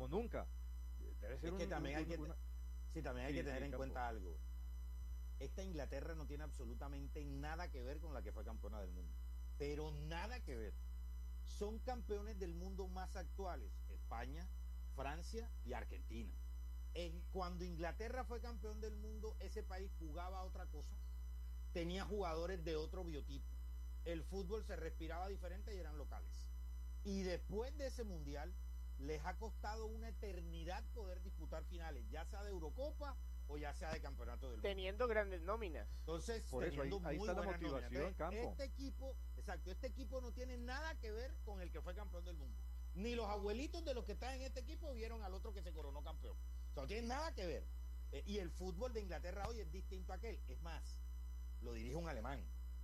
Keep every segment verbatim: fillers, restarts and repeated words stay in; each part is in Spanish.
como nunca. Debe ser es que un, también un, hay que, una... sí, también hay sí, que tener sí, en campo. cuenta algo. Esta Inglaterra no tiene absolutamente nada que ver con la que fue campeona del mundo, pero nada que ver. Son campeones del mundo más actuales: España, Francia y Argentina. En, cuando Inglaterra fue campeón del mundo, ese país jugaba otra cosa, tenía jugadores de otro biotipo, el fútbol se respiraba diferente y eran locales. Y después de ese mundial les ha costado una eternidad poder disputar finales, ya sea de Eurocopa o ya sea de campeonato del mundo, teniendo grandes nóminas. Entonces, por eso ahí, teniendo ahí muy está la buenas motivación, nóminas. Entonces, Campo. este equipo, exacto, este equipo no tiene nada que ver con el que fue campeón del mundo. Ni los abuelitos de los que están en este equipo vieron al otro que se coronó campeón. O sea, no tiene nada que ver. Eh, y el fútbol de Inglaterra hoy es distinto a aquel. Es más, lo dirige un alemán.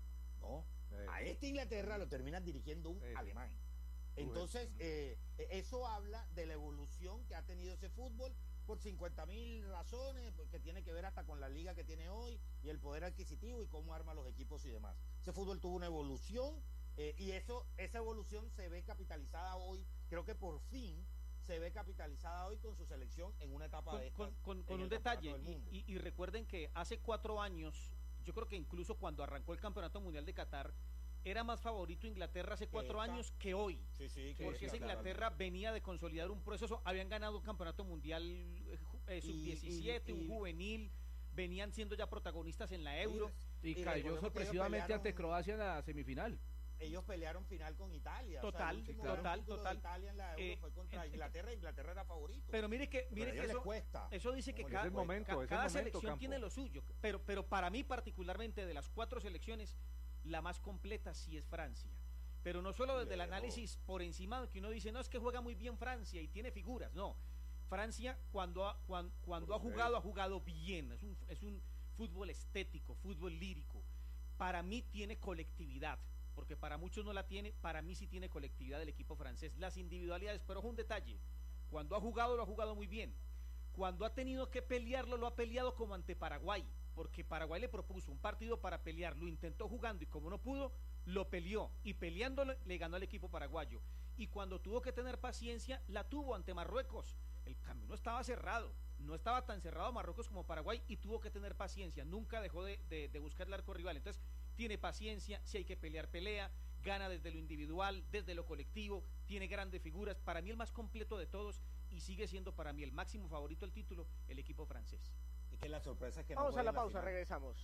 No, Eh. a este Inglaterra lo termina dirigiendo un Eh. alemán. Entonces, eh, eso habla de la evolución que ha tenido ese fútbol por cincuenta mil razones, que tiene que ver hasta con la liga que tiene hoy y el poder adquisitivo y cómo arma los equipos y demás. Ese fútbol tuvo una evolución eh, y eso, esa evolución se ve capitalizada hoy. Creo que por fin se ve capitalizada hoy con su selección en una etapa con, de con, estas, con, con en un el detalle Campeonato del Mundo. y, y, y recuerden que hace cuatro años, yo creo que incluso cuando arrancó el Campeonato Mundial de Qatar, era más favorito Inglaterra hace cuatro Esta, años que hoy. Sí, sí, que porque esa Inglaterra venía de consolidar un proceso, habían ganado un campeonato mundial eh, sub diecisiete, un juvenil, venían siendo ya protagonistas en la Euro. Y, y cayó sorpresivamente ante Croacia en la semifinal. Ellos pelearon final con Italia. Total, o sea, total, total. Italia en la Euro eh, fue contra Inglaterra, Inglaterra era favorito. Pero mire que, mire que eso, eso dice que cada, momento, ca, cada momento, selección Campo. tiene lo suyo, pero, pero para mí particularmente de las cuatro selecciones, la más completa sí es Francia. Pero no solo desde el análisis por encima de que uno dice, no, es que juega muy bien Francia y tiene figuras, no. Francia cuando ha, cuando, cuando ha jugado, ha jugado bien, es un, es un fútbol estético, fútbol lírico. Para mí tiene colectividad, porque para muchos no la tiene, para mí sí tiene colectividad el equipo francés. Las individualidades, pero es un detalle, cuando ha jugado lo ha jugado muy bien, cuando ha tenido que pelearlo, lo ha peleado como ante Paraguay, porque Paraguay le propuso un partido para pelear, lo intentó jugando y como no pudo, lo peleó y peleándolo le ganó al equipo paraguayo. Y cuando tuvo que tener paciencia, la tuvo ante Marruecos. El camino estaba cerrado, no estaba tan cerrado Marruecos como Paraguay y tuvo que tener paciencia, nunca dejó de, de, de buscar el arco rival. Entonces tiene paciencia, si hay que pelear, pelea, gana desde lo individual, desde lo colectivo, tiene grandes figuras. Para mí el más completo de todos y sigue siendo para mí el máximo favorito del título, el equipo francés. Y que la sorpresa es que vamos no a la pausa, final. Regresamos.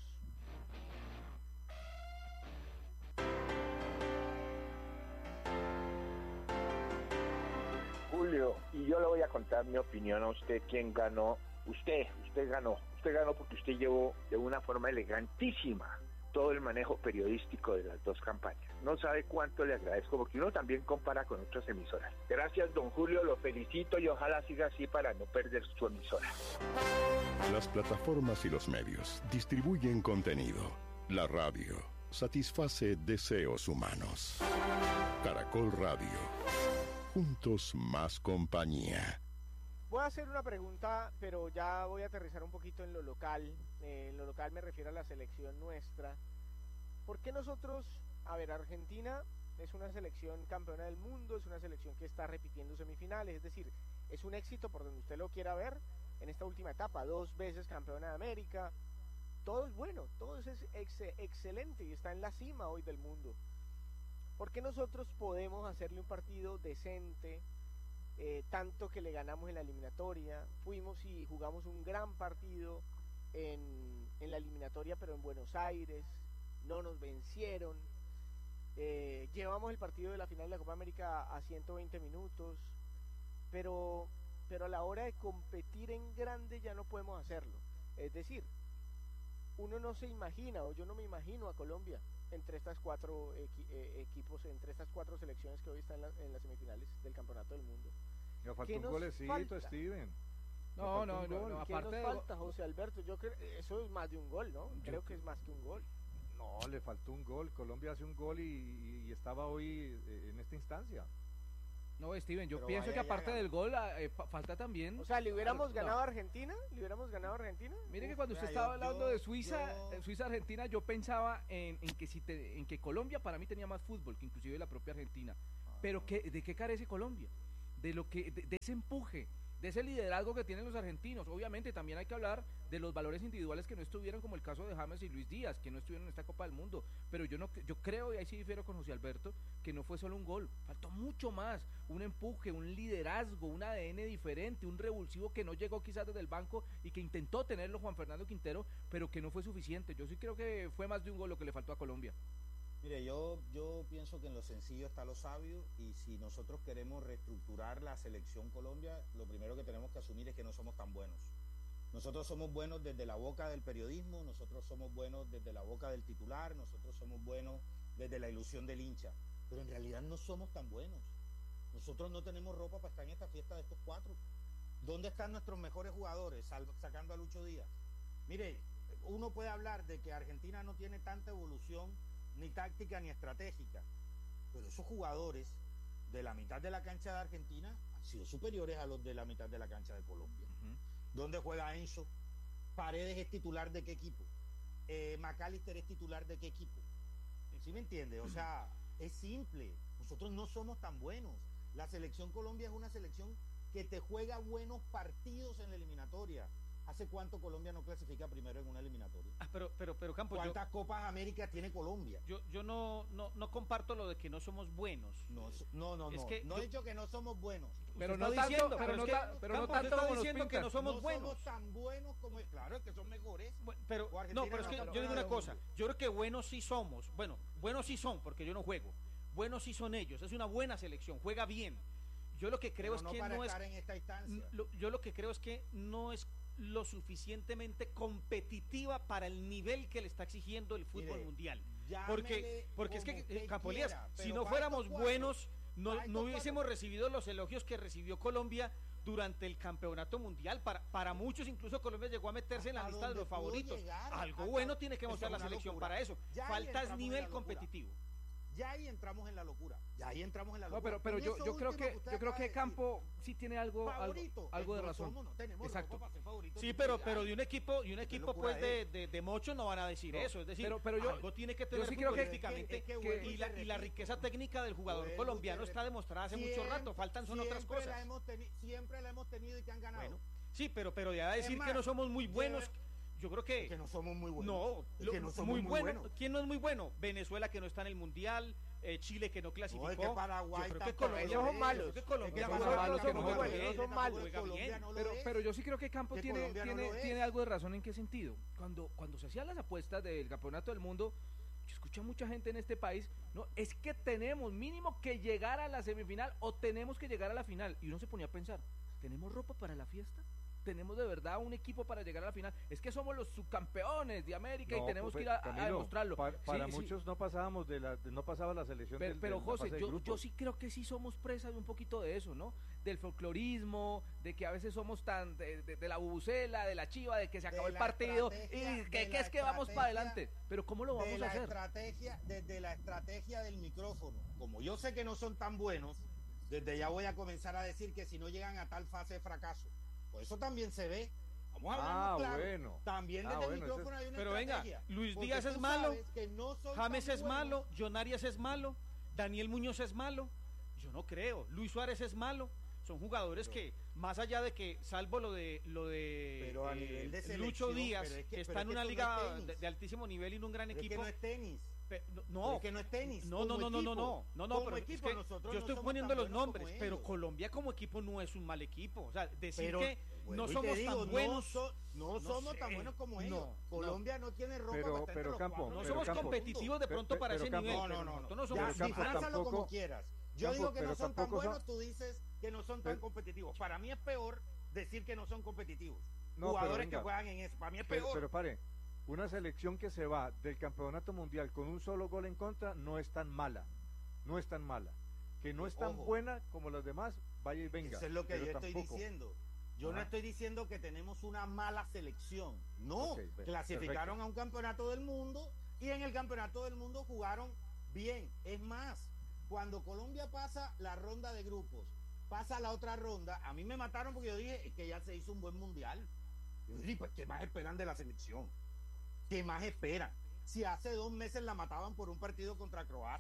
Julio, y yo le voy a contar mi opinión a usted, quién ganó. Usted, usted ganó, usted ganó porque usted llevó de una forma elegantísima todo el manejo periodístico de las dos campañas. No sabe cuánto le agradezco, porque uno también compara con otras emisoras. Gracias, don Julio, lo felicito y ojalá siga así para no perder su emisora. Las plataformas y los medios distribuyen contenido. La radio satisface deseos humanos. Caracol Radio. Juntos más compañía. Voy a hacer una pregunta, pero ya voy a aterrizar un poquito en lo local. Eh, en lo local me refiero a la selección nuestra. ¿Por qué nosotros, a ver, Argentina es una selección campeona del mundo, es una selección que está repitiendo semifinales, es decir, es un éxito por donde usted lo quiera ver en esta última etapa, dos veces campeona de América, todo es bueno, todo es ex excelente y está en la cima hoy del mundo. ¿Por qué nosotros podemos hacerle un partido decente? Eh, tanto que le ganamos en la eliminatoria, fuimos y jugamos un gran partido en, en la eliminatoria, pero en Buenos Aires, no nos vencieron, eh, llevamos el partido de la final de la Copa América a ciento veinte minutos, pero, pero a la hora de competir en grande ya no podemos hacerlo. Es decir, uno no se imagina, o yo no me imagino a Colombia entre estas cuatro equi eh, equipos, entre estas cuatro selecciones que hoy están en, la, en las semifinales del Campeonato del Mundo. Me faltó un golecito, falta? Steven. No, no, no, no, ¿Qué aparte nos falta, José Alberto? Yo creo eso es más de un gol, ¿no? Yo creo que es más que un gol. No, le faltó un gol. Colombia hace un gol y, y estaba hoy en esta instancia. No, Steven, yo Pero pienso vaya, que aparte ya, del gol eh, falta también. O sea, ¿le hubiéramos no. ganado a Argentina? ¿Le hubiéramos ganado a Argentina? Mire Uf, que cuando usted mira, estaba yo, hablando yo, de Suiza, yo... Suiza Argentina, yo pensaba en, en que si te, en que Colombia para mí tenía más fútbol que inclusive la propia Argentina. Ah, Pero que, ¿de qué carece Colombia? De lo que de, de ese empuje, de ese liderazgo que tienen los argentinos. Obviamente también hay que hablar de los valores individuales que no estuvieron, como el caso de James y Luis Díaz, que no estuvieron en esta Copa del Mundo, pero yo no yo creo, y ahí sí difiero con José Alberto, que no fue solo un gol, faltó mucho más, un empuje, un liderazgo, un A D N diferente, un revulsivo que no llegó quizás desde el banco y que intentó tenerlo Juan Fernando Quintero, pero que no fue suficiente. Yo sí creo que fue más de un gol lo que le faltó a Colombia. Mire, yo, yo pienso que en lo sencillo está lo sabio, y si nosotros queremos reestructurar la selección Colombia, lo primero que tenemos que asumir es que no somos tan buenos. Nosotros somos buenos desde la boca del periodismo, nosotros somos buenos desde la boca del titular, nosotros somos buenos desde la ilusión del hincha, pero en realidad no somos tan buenos. Nosotros no tenemos ropa para estar en esta fiesta de estos cuatro. ¿Dónde están nuestros mejores jugadores, sacando a Lucho Díaz? Mire, uno puede hablar de que Argentina no tiene tanta evolución ni táctica ni estratégica, pero esos jugadores de la mitad de la cancha de Argentina han sido superiores a los de la mitad de la cancha de Colombia. Uh-huh. ¿Dónde juega Enzo? Paredes es titular de qué equipo, eh, McAllister es titular de qué equipo. ¿Sí me entiende? O sea, es simple, nosotros no somos tan buenos. La selección Colombia es una selección que te juega buenos partidos en la eliminatoria. ¿Hace cuánto Colombia no clasifica primero en una eliminatoria? Ah, pero, pero, pero Campos, ¿cuántas yo, Copas América tiene Colombia? Yo, yo no, no, no comparto lo de que no somos buenos. No, no, no, es no. Que no yo, he dicho que no somos buenos. Pero no tanto, diciendo, pero, pero no, es que, ta, pero Campos, no tanto está como diciendo que no somos no buenos. somos tan buenos como, claro, es que son mejores. Bueno, pero no, pero es que yo digo una cosa. Yo creo que buenos sí somos. Bueno, buenos sí son, porque yo no juego. Buenos sí son ellos. Es una buena selección, juega bien. Yo lo que creo pero es que no, no es. En esta instancia. Lo, yo lo que creo es que no es lo suficientemente competitiva para el nivel que le está exigiendo el fútbol Mire, mundial. Porque, porque es que, Campolías, si no fuéramos buenos, no, no hubiésemos recibido los elogios que recibió Colombia durante el campeonato mundial. Para, para muchos, incluso Colombia llegó a meterse en la lista de los favoritos. Llegar, Algo bueno tiene que mostrar la selección locura. Para eso. Ya Falta es nivel competitivo. Ya ahí entramos en la locura. Ya ahí entramos en la locura. No, pero, pero yo, yo creo que, que yo creo que Campo sí tiene algo favorito, algo, algo de razón. Somos, no tenemos Exacto. Para ser favorito, sí, pero pero de un equipo y un equipo pues de, de, de mocho no van a decir no, eso, es decir, pero, pero yo, algo tiene que tener yo sí creo que, que, que, que y, la, y la riqueza técnica del jugador bueno, colombiano está demostrada hace siempre, mucho rato, faltan son otras cosas. La hemos teni- siempre la hemos tenido y que han ganado. Bueno, sí, pero pero ya decir más, que no somos muy buenos. Yo creo que, que no somos muy buenos. No, lo, que no somos muy, muy bueno. buenos. ¿Quién no es muy bueno? Venezuela, que no está en el mundial, eh, Chile, que no clasificó. No, es que Paraguay, yo creo que Colombia son malos. Yo creo que Colombia es que son malos, que no son buenos, son malos. No pero, pero yo sí creo que Campos tiene, no tiene, tiene algo de razón. ¿En qué sentido? Cuando, cuando se hacían las apuestas del campeonato del mundo, yo escucho a mucha gente en este país, no, es que tenemos mínimo que llegar a la semifinal o tenemos que llegar a la final. Y uno se ponía a pensar, ¿tenemos ropa para la fiesta? ¿Tenemos de verdad un equipo para llegar a la final? Es que somos los subcampeones de América no, y tenemos pues, que ir a, Camilo, a demostrarlo. Para, para sí, muchos sí. no pasábamos de la, no pasaba la selección pero, del, pero de José, la yo, yo sí creo que sí somos presa de un poquito de eso, ¿no? Del folclorismo, de que a veces somos tan de, de, de la bubucela, de la chiva, de que se acabó el partido y que, que es que vamos para adelante. Pero ¿cómo lo vamos de la a hacer? Estrategia, desde la estrategia del micrófono. Como yo sé que no son tan buenos, desde ya voy a comenzar a decir que si no llegan a tal fase de fracaso, pues eso también se ve. Vamos a ah, claro. bueno. También desde ah, el bueno, micrófono hay una pero estrategia. Venga, Luis Díaz es malo, no James es buenos. malo, John Arias es malo, Daniel Muñoz es malo. Yo no creo. Luis Suárez es malo. Son jugadores pero, que, más allá de que, salvo lo de lo de, pero a eh, nivel de Lucho Díaz, es que, que está en una liga no de, de altísimo nivel y en un gran pero equipo. Es que no es tenis. Pe, no, es que no es tenis. No, no, no, no, no, no, no, no, pero equipo, es que yo estoy no poniendo los nombres, pero Colombia como equipo no es un mal equipo. O sea, decir pero, que bueno, no somos digo, tan buenos. No, so, no, no somos sé, tan buenos como ellos. No, Colombia no, no tiene ropa pero, para pero Campo, No pero somos Campo, competitivos de pronto pero, para pero, ese Campo, nivel. No, no, no. no, no somos ya, disfrázalo como quieras. Yo Campo, digo que no son tan buenos, son... tú dices que no son tan pero, competitivos. Para mí es peor decir que no son competitivos. No, Jugadores venga, que juegan en eso. Para mí es pero, peor. Pero pare, una selección que se va del campeonato mundial con un solo gol en contra no es tan mala. No es tan mala. Que no es tan Ojo. buena como las demás, vaya y venga. Eso es lo que yo tampoco. estoy diciendo. Yo ah. no estoy diciendo que tenemos una mala selección. No, okay, clasificaron perfecto. a un campeonato del mundo y en el campeonato del mundo jugaron bien. Es más, cuando Colombia pasa la ronda de grupos, pasa la otra ronda, a mí me mataron porque yo dije que ya se hizo un buen mundial. Yo dije, pues, ¿qué más esperan de la selección? ¿Qué más esperan? Si hace dos meses la mataban por un partido contra Croacia.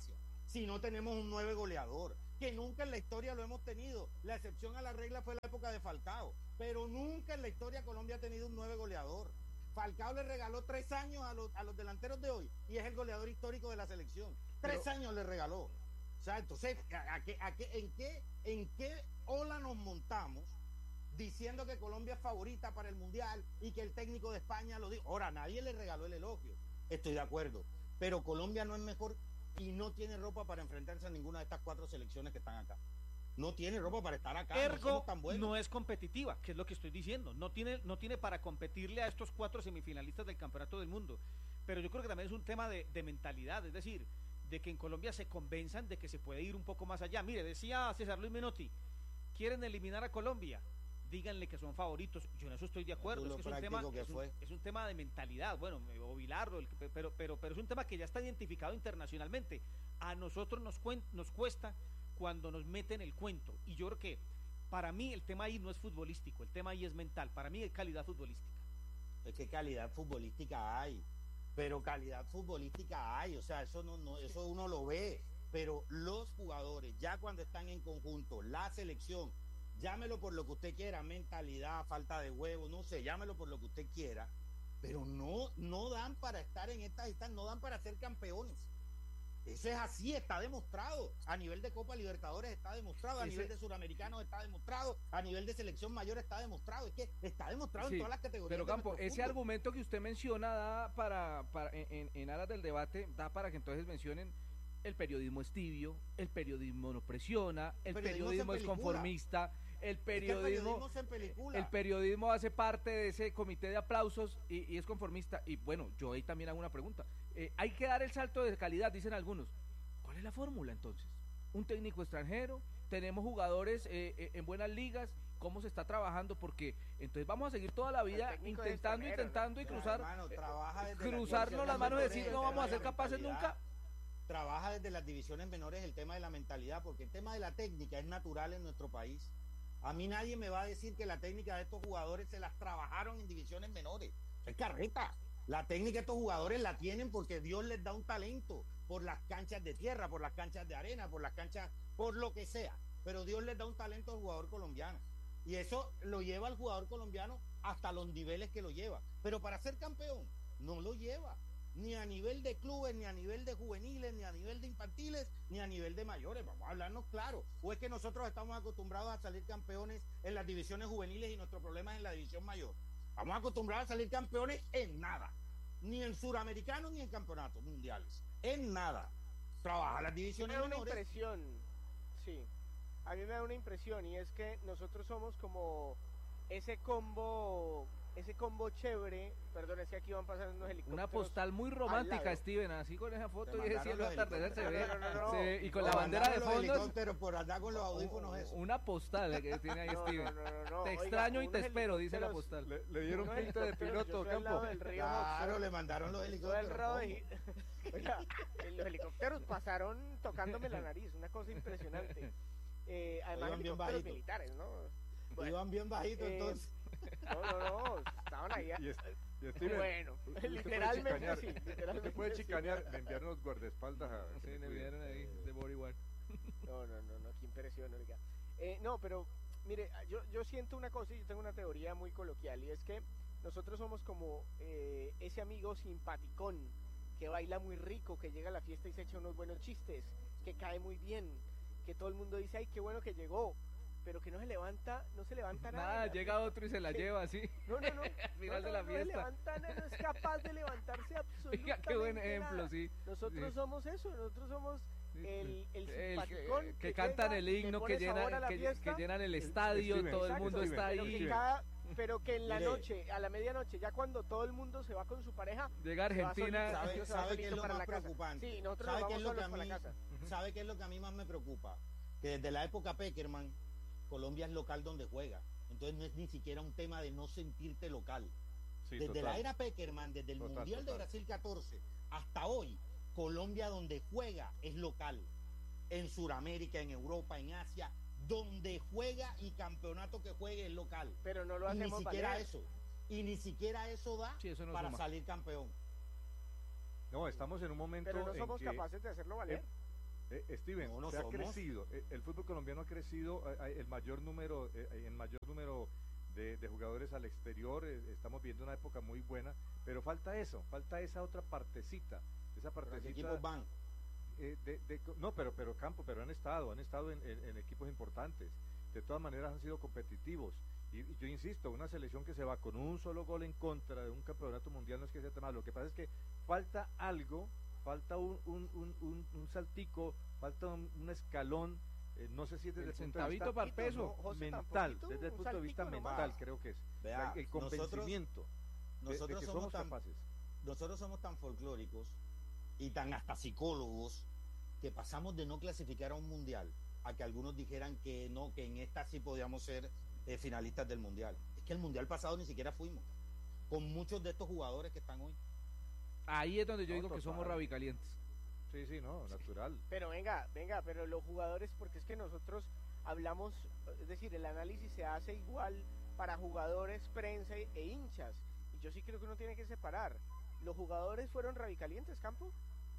si no tenemos un nueve goleador? Que nunca en la historia lo hemos tenido. La excepción a la regla fue la época de Falcao, pero nunca en la historia Colombia ha tenido un nueve goleador. Falcao le regaló tres años a los, a los delanteros de hoy y es el goleador histórico de la selección. Tres pero, años le regaló. O sea, entonces, ¿a, a qué, a qué, en, qué, ¿en qué ola nos montamos diciendo que Colombia es favorita para el Mundial y que el técnico de España lo dijo? Ahora, nadie le regaló el elogio. Estoy de acuerdo. Pero Colombia no es mejor y no tiene ropa para enfrentarse a ninguna de estas cuatro selecciones que están acá. No tiene ropa para estar acá. Ergo, no, tan buenos. No es competitiva, que es lo que estoy diciendo. No tiene, no tiene para competirle a estos cuatro semifinalistas del Campeonato del Mundo. Pero yo creo que también es un tema de, de mentalidad, es decir, de que en Colombia se convenzan de que se puede ir un poco más allá. Mire, decía César Luis Menotti, quieren eliminar a Colombia, díganle que son favoritos. Yo en eso estoy de acuerdo, es, que es, un tema, que es, un, es un tema de mentalidad, bueno, o Bilardo, pero, pero, pero es un tema que ya está identificado internacionalmente. A nosotros nos, cuen, nos cuesta cuando nos meten el cuento, y yo creo que para mí el tema ahí no es futbolístico, el tema ahí es mental, para mí es calidad futbolística. Es que calidad futbolística hay, pero calidad futbolística hay, o sea, eso no, no eso uno lo ve, pero los jugadores, ya cuando están en conjunto, la selección, llámelo por lo que usted quiera, mentalidad, falta de huevo, no sé, llámelo por lo que usted quiera, pero no, no dan para estar en estas instancias, no dan para ser campeones. Eso es así, está demostrado. A nivel de Copa Libertadores está demostrado, a ese, nivel de Suramericanos está demostrado, a nivel de selección mayor está demostrado. Es que está demostrado sí, en todas las categorías. Pero Campo, ese fútbol. argumento que usted menciona da para, para en, en aras del debate, da para que entonces mencionen el periodismo es tibio, el periodismo no presiona, el, el periodismo, periodismo es conformista. El periodismo, es que el periodismo, el periodismo hace parte de ese comité de aplausos y, y es conformista. Y bueno, yo ahí también hago una pregunta. Eh, hay que dar el salto de calidad, dicen algunos. ¿Cuál es la fórmula entonces? ¿Un técnico extranjero? ¿Tenemos jugadores eh, eh, en buenas ligas? ¿Cómo se está trabajando? Porque entonces vamos a seguir toda la vida intentando, intentando y cruzar, hermano, eh, cruzarnos las manos y decir no vamos a ser capaces nunca. Trabaja desde las divisiones menores el tema de la mentalidad, porque el tema de la técnica es natural en nuestro país. A mí nadie me va a decir que la técnica de estos jugadores se las trabajaron en divisiones menores. Es carreta. La técnica de estos jugadores la tienen porque Dios les da un talento por las canchas de tierra, por las canchas de arena, por las canchas, por lo que sea. Pero Dios les da un talento al jugador colombiano. Y eso lo lleva al jugador colombiano hasta los niveles que lo lleva. Pero para ser campeón, no lo lleva. Ni a nivel de clubes, ni a nivel de juveniles, ni a nivel de infantiles, ni a nivel de mayores. Vamos a hablarnos claro. ¿O es que nosotros estamos acostumbrados a salir campeones en las divisiones juveniles y nuestro problema es en la división mayor? Vamos acostumbrados a salir campeones en nada. Ni en suramericanos ni en campeonatos mundiales. En nada. Trabaja las divisiones menores. Me da una impresión, sí. A mí me da una impresión y es que nosotros somos como ese combo... ese combo chévere, perdón, es que aquí van pasando unos helicópteros. Una postal muy romántica, Steven, así con esa foto y ese cielo atardecer se ve, no, no, no, se, y con la bandera de fondo. Pero por andar con los audífonos eso. Una postal que tiene ahí no, Steven. No, no, no, no. Te Oiga, extraño y te espero, dice la postal. Le, le dieron pinta de piloto, Campo. Claro, le mandaron los helicópteros. Y... Oiga, los helicópteros pasaron tocándome la nariz, una cosa impresionante. Eh, además, iban helicópteros bien militares, ¿no? Bueno, iban bien bajitos eh, entonces. No, no, no, estaban ahí. Y, es, y Steven, bueno, usted literalmente puede sí. Literalmente usted puede sí. chicanear, le enviaron los guardaespaldas a... Sí, le enviaron ahí de bodyguard. No, no, no, no, qué impresión, oiga. Eh, no, pero, mire, yo, yo siento una cosa y yo tengo una teoría muy coloquial, y es que nosotros somos como eh, ese amigo simpaticón que baila muy rico, que llega a la fiesta y se echa unos buenos chistes, que cae muy bien, que todo el mundo dice, ay, qué bueno que llegó, pero que no se levanta, no se levanta nada. Nada, llega otro y se la lleva así. No, no, no. Al final no, de la no, fiesta. No, levanta, no es capaz de levantarse absolutamente Oiga, qué buen ejemplo, nada. sí. Nosotros sí. somos eso, nosotros somos el, el, el simpaticón que, que, que cantan llega, el himno, que, llena, que, que llenan el estadio, Steven, todo el exacto, mundo está pero ahí. Que cada, pero que en la Mire. noche, a la medianoche, ya cuando todo el mundo se va con su pareja, llega Argentina. ¿Sabe, sabe qué es lo más preocupante? Sí, nosotros ¿Sabe nos qué es vamos lo que a solos mí, para la casa. ¿Sabe qué es lo que a mí más me preocupa? Que desde la época Peckerman, Colombia es local donde juega. Entonces no es ni siquiera un tema de no sentirte local. Sí, desde total. la era Peckerman, desde el Total, Mundial total. de Brasil catorce hasta hoy, Colombia donde juega es local. En Sudamérica, en Europa, en Asia, donde juega y campeonato que juegue es local. Pero no lo y hacemos ni siquiera valer. eso. Y ni siquiera eso da Sí, eso no para suma. salir campeón. No, estamos en un momento Pero no en somos que capaces de hacerlo valer. Eh, Steven, No, no se ha somos. crecido, eh, el fútbol colombiano ha crecido, eh, eh, el mayor número, eh, el mayor número de, de jugadores al exterior, eh, estamos viendo una época muy buena, pero falta eso, falta esa otra partecita, esa ¿Pero a qué partecita. equipos van? eh, de, de- no, pero pero campo, pero han estado, han estado en, en- en equipos importantes. De todas maneras han sido competitivos. Y, y yo insisto, una selección que se va con un solo gol en contra de un campeonato mundial no es que sea tan malo. Lo que pasa es que falta algo, falta un, un, un, un, un saltico, falta un, un escalón. eh, no sé si es desde El el punto de centavito vista para el peso. No, José, mental, tampoquito, desde el un punto de vista saltico nomás. mental creo que es. Vea, La- el nosotros- convencimiento de- de, Nosotros que somos somos tan, capaces. nosotros somos tan folclóricos y tan hasta psicólogos que pasamos de no clasificar a un mundial a que algunos dijeran que no, que en esta sí podíamos ser eh, finalistas del mundial. Es que el mundial pasado ni siquiera fuimos, con muchos de estos jugadores que están hoy. Ahí es donde yo No, digo que total. somos rabicalientes. Sí, sí, no, natural. Pero venga, venga, pero los jugadores, porque es que nosotros hablamos, es decir, el análisis se hace igual para jugadores, prensa e e hinchas. Y yo sí creo que uno tiene que separar. ¿Los jugadores fueron radicalientes, Campo?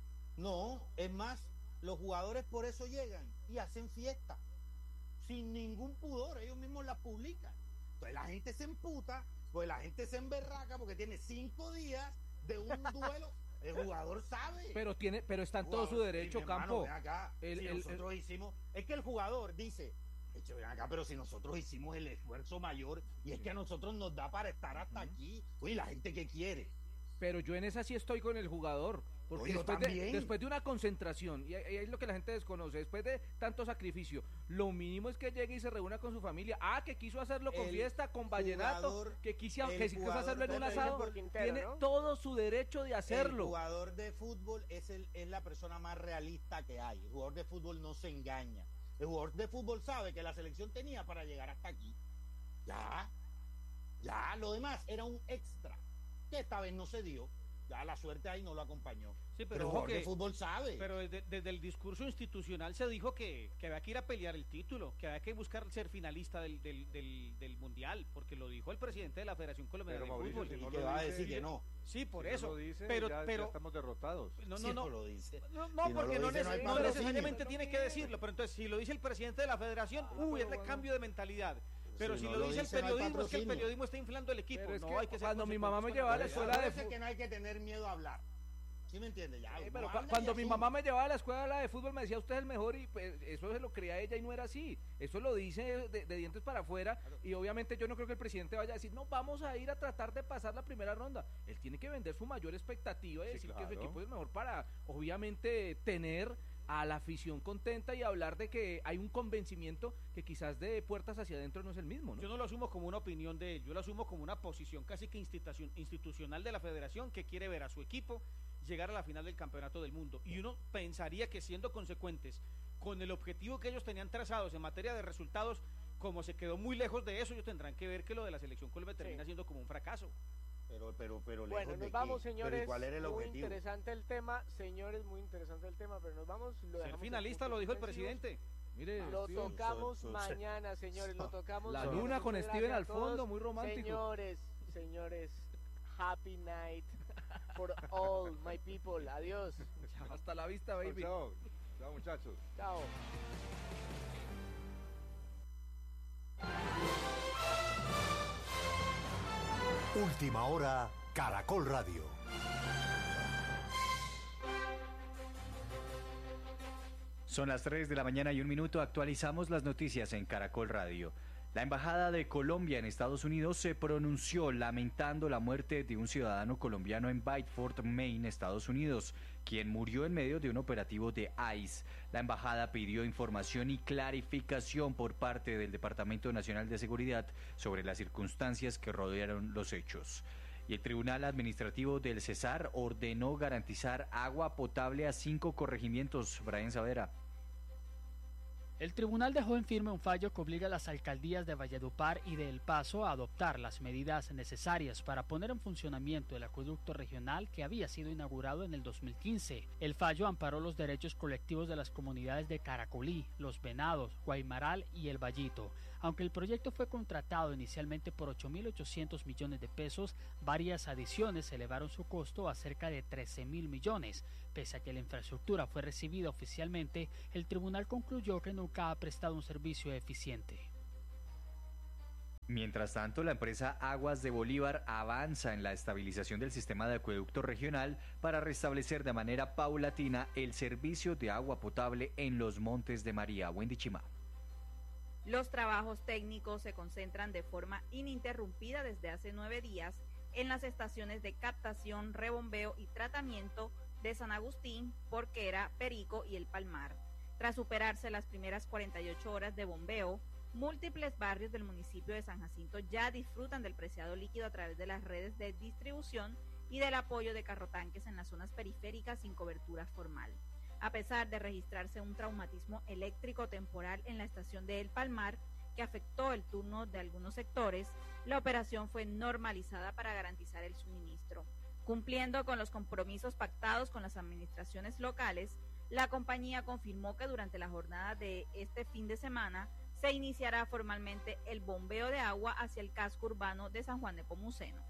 No, es más, los jugadores por eso llegan y hacen fiesta, sin ningún pudor, ellos mismos la publican. Entonces la gente se emputa, pues la gente se emberraca porque tiene cinco días de un duelo. El jugador sabe. Pero tiene, pero está en El todo su jugador, derecho, sí, mi hermano, Campo. ven acá, El- si el- nosotros hicimos, es que el jugador dice, "Eche, ven acá, pero si nosotros hicimos el esfuerzo mayor y es que a nosotros nos da para estar hasta aquí, oye, la gente que quiere. Pero yo en esa sí estoy con el jugador. Porque Oye, yo después, de, también. después de una concentración, y ahí es lo que la gente desconoce, después de tanto sacrificio, lo mínimo es que llegue y se reúna con su familia. Ah, que quiso hacerlo con El fiesta, con vallenato, jugador- que quiso, el que quiso jugador hacerlo en de un fútbol asado. por Quintero, Tiene ¿no? todo su derecho de El hacerlo. jugador de fútbol es, el, es la persona más realista que hay. El jugador de fútbol no se engaña. El jugador de fútbol sabe que la selección tenía para llegar hasta aquí. Ya, ya, lo demás era un extra, que esta vez no se dio. Ya la suerte ahí no lo acompañó. Sí, Pero pero el ojo jugador de que, fútbol sabe. pero desde, desde el discurso institucional se dijo que, que había que ir a pelear el título, que había que buscar ser finalista del, del, del, del mundial, porque lo dijo el presidente de la Federación Colombiana Pero, de Mauricio, Fútbol. si y no que lo va a dice- decir que no. Sí, por Si eso. no lo dice, pero, ya, ya pero estamos derrotados. no, Si no, no. lo dice. No, no, Si no porque lo no, dice, no hay neces- no patrocinio. necesariamente tiene que decirlo, pero entonces si lo dice el presidente de la federación, uy, es de cambio de mentalidad. Pero Si si no lo lo dice el dice, no hay periodismo, es que el patrocinio. periodismo está inflando el equipo. Pero es no, que hay que ser cuando mi mamá me consecuentes llevaba a con la eso. escuela de Parece fu- que no hay que tener miedo a hablar. ¿Sí me entiende? Ya, Eh, uno pero cu- habla y cuando mi asume. mamá me llevaba a la escuela de fútbol me decía usted es el mejor y pues, eso se lo creía ella y no era así. Eso lo dice de, de dientes para afuera y obviamente yo no creo que el presidente vaya a decir no, vamos a ir a tratar de pasar la primera ronda. Él tiene que vender su mayor expectativa y Sí, decir que su claro. equipo es mejor para obviamente tener a la afición contenta y hablar de que hay un convencimiento que quizás de puertas hacia adentro no es el mismo, ¿no? Yo no lo asumo como una opinión de él, yo lo asumo como una posición casi que institución, institucional de la federación que quiere ver a su equipo llegar a la final del campeonato del mundo. Y uno pensaría que siendo consecuentes con el objetivo que ellos tenían trazados en materia de resultados, como se quedó muy lejos de eso, ellos tendrán que ver que lo de la selección Colombia termina Sí. siendo como un fracaso. Pero, pero, pero Bueno, lejos de nos vamos, qué. Pero, ¿y señores. ¿cuál era el muy objetivo? interesante el tema, señores, muy interesante el tema, pero nos vamos. Lo Ser dejamos en finalista puntos lo dijo el suspensivos. presidente. Mire, Lo Steven, tocamos so- so- mañana, señores, lo tocamos. La mañana. luna con Muchas Steven gracias al a todos. fondo, muy romántico. Señores, señores, happy night for all my people. Adiós. hasta la vista, baby. Chao, chao muchachos. Chao. Última hora, Caracol Radio. Son las tres de la mañana y un minuto. Actualizamos las noticias en Caracol Radio. La Embajada de Colombia en Estados Unidos se pronunció lamentando la muerte de un ciudadano colombiano en Biddeford, Maine, Estados Unidos, quien murió en medio de un operativo de ICE. La embajada pidió información y clarificación por parte del Departamento Nacional de Seguridad sobre las circunstancias que rodearon los hechos. Y el Tribunal Administrativo del Cesar ordenó garantizar agua potable a cinco corregimientos. Brian Savera. El tribunal dejó en firme un fallo que obliga a las alcaldías de Valledupar y de El Paso a adoptar las medidas necesarias para poner en funcionamiento el acueducto regional que había sido inaugurado en el dos mil quince. El fallo amparó los derechos colectivos de las comunidades de Caracolí, Los Venados, Guaymaral y El Vallito. Aunque el proyecto fue contratado inicialmente por ocho mil ochocientos millones de pesos, varias adiciones elevaron su costo a cerca de trece mil millones. Pese a que la infraestructura fue recibida oficialmente, el tribunal concluyó que nunca ha prestado un servicio eficiente. Mientras tanto, la empresa Aguas de Bolívar avanza en la estabilización del sistema de acueducto regional para restablecer de manera paulatina el servicio de agua potable en los Montes de María. Wendy Chima. Los trabajos técnicos se concentran de forma ininterrumpida desde hace nueve días en las estaciones de captación, rebombeo y tratamiento de San Agustín, Porquera, Perico y El Palmar. Tras superarse las primeras cuarenta y ocho horas de bombeo, múltiples barrios del municipio de San Jacinto ya disfrutan del preciado líquido a través de las redes de distribución y del apoyo de carrotanques en las zonas periféricas sin cobertura formal. A pesar de registrarse un traumatismo eléctrico temporal en la estación de El Palmar, que afectó el turno de algunos sectores, la operación fue normalizada para garantizar el suministro. Cumpliendo con los compromisos pactados con las administraciones locales, la compañía confirmó que durante la jornada de este fin de semana se iniciará formalmente el bombeo de agua hacia el casco urbano de San Juan de Pomuceno.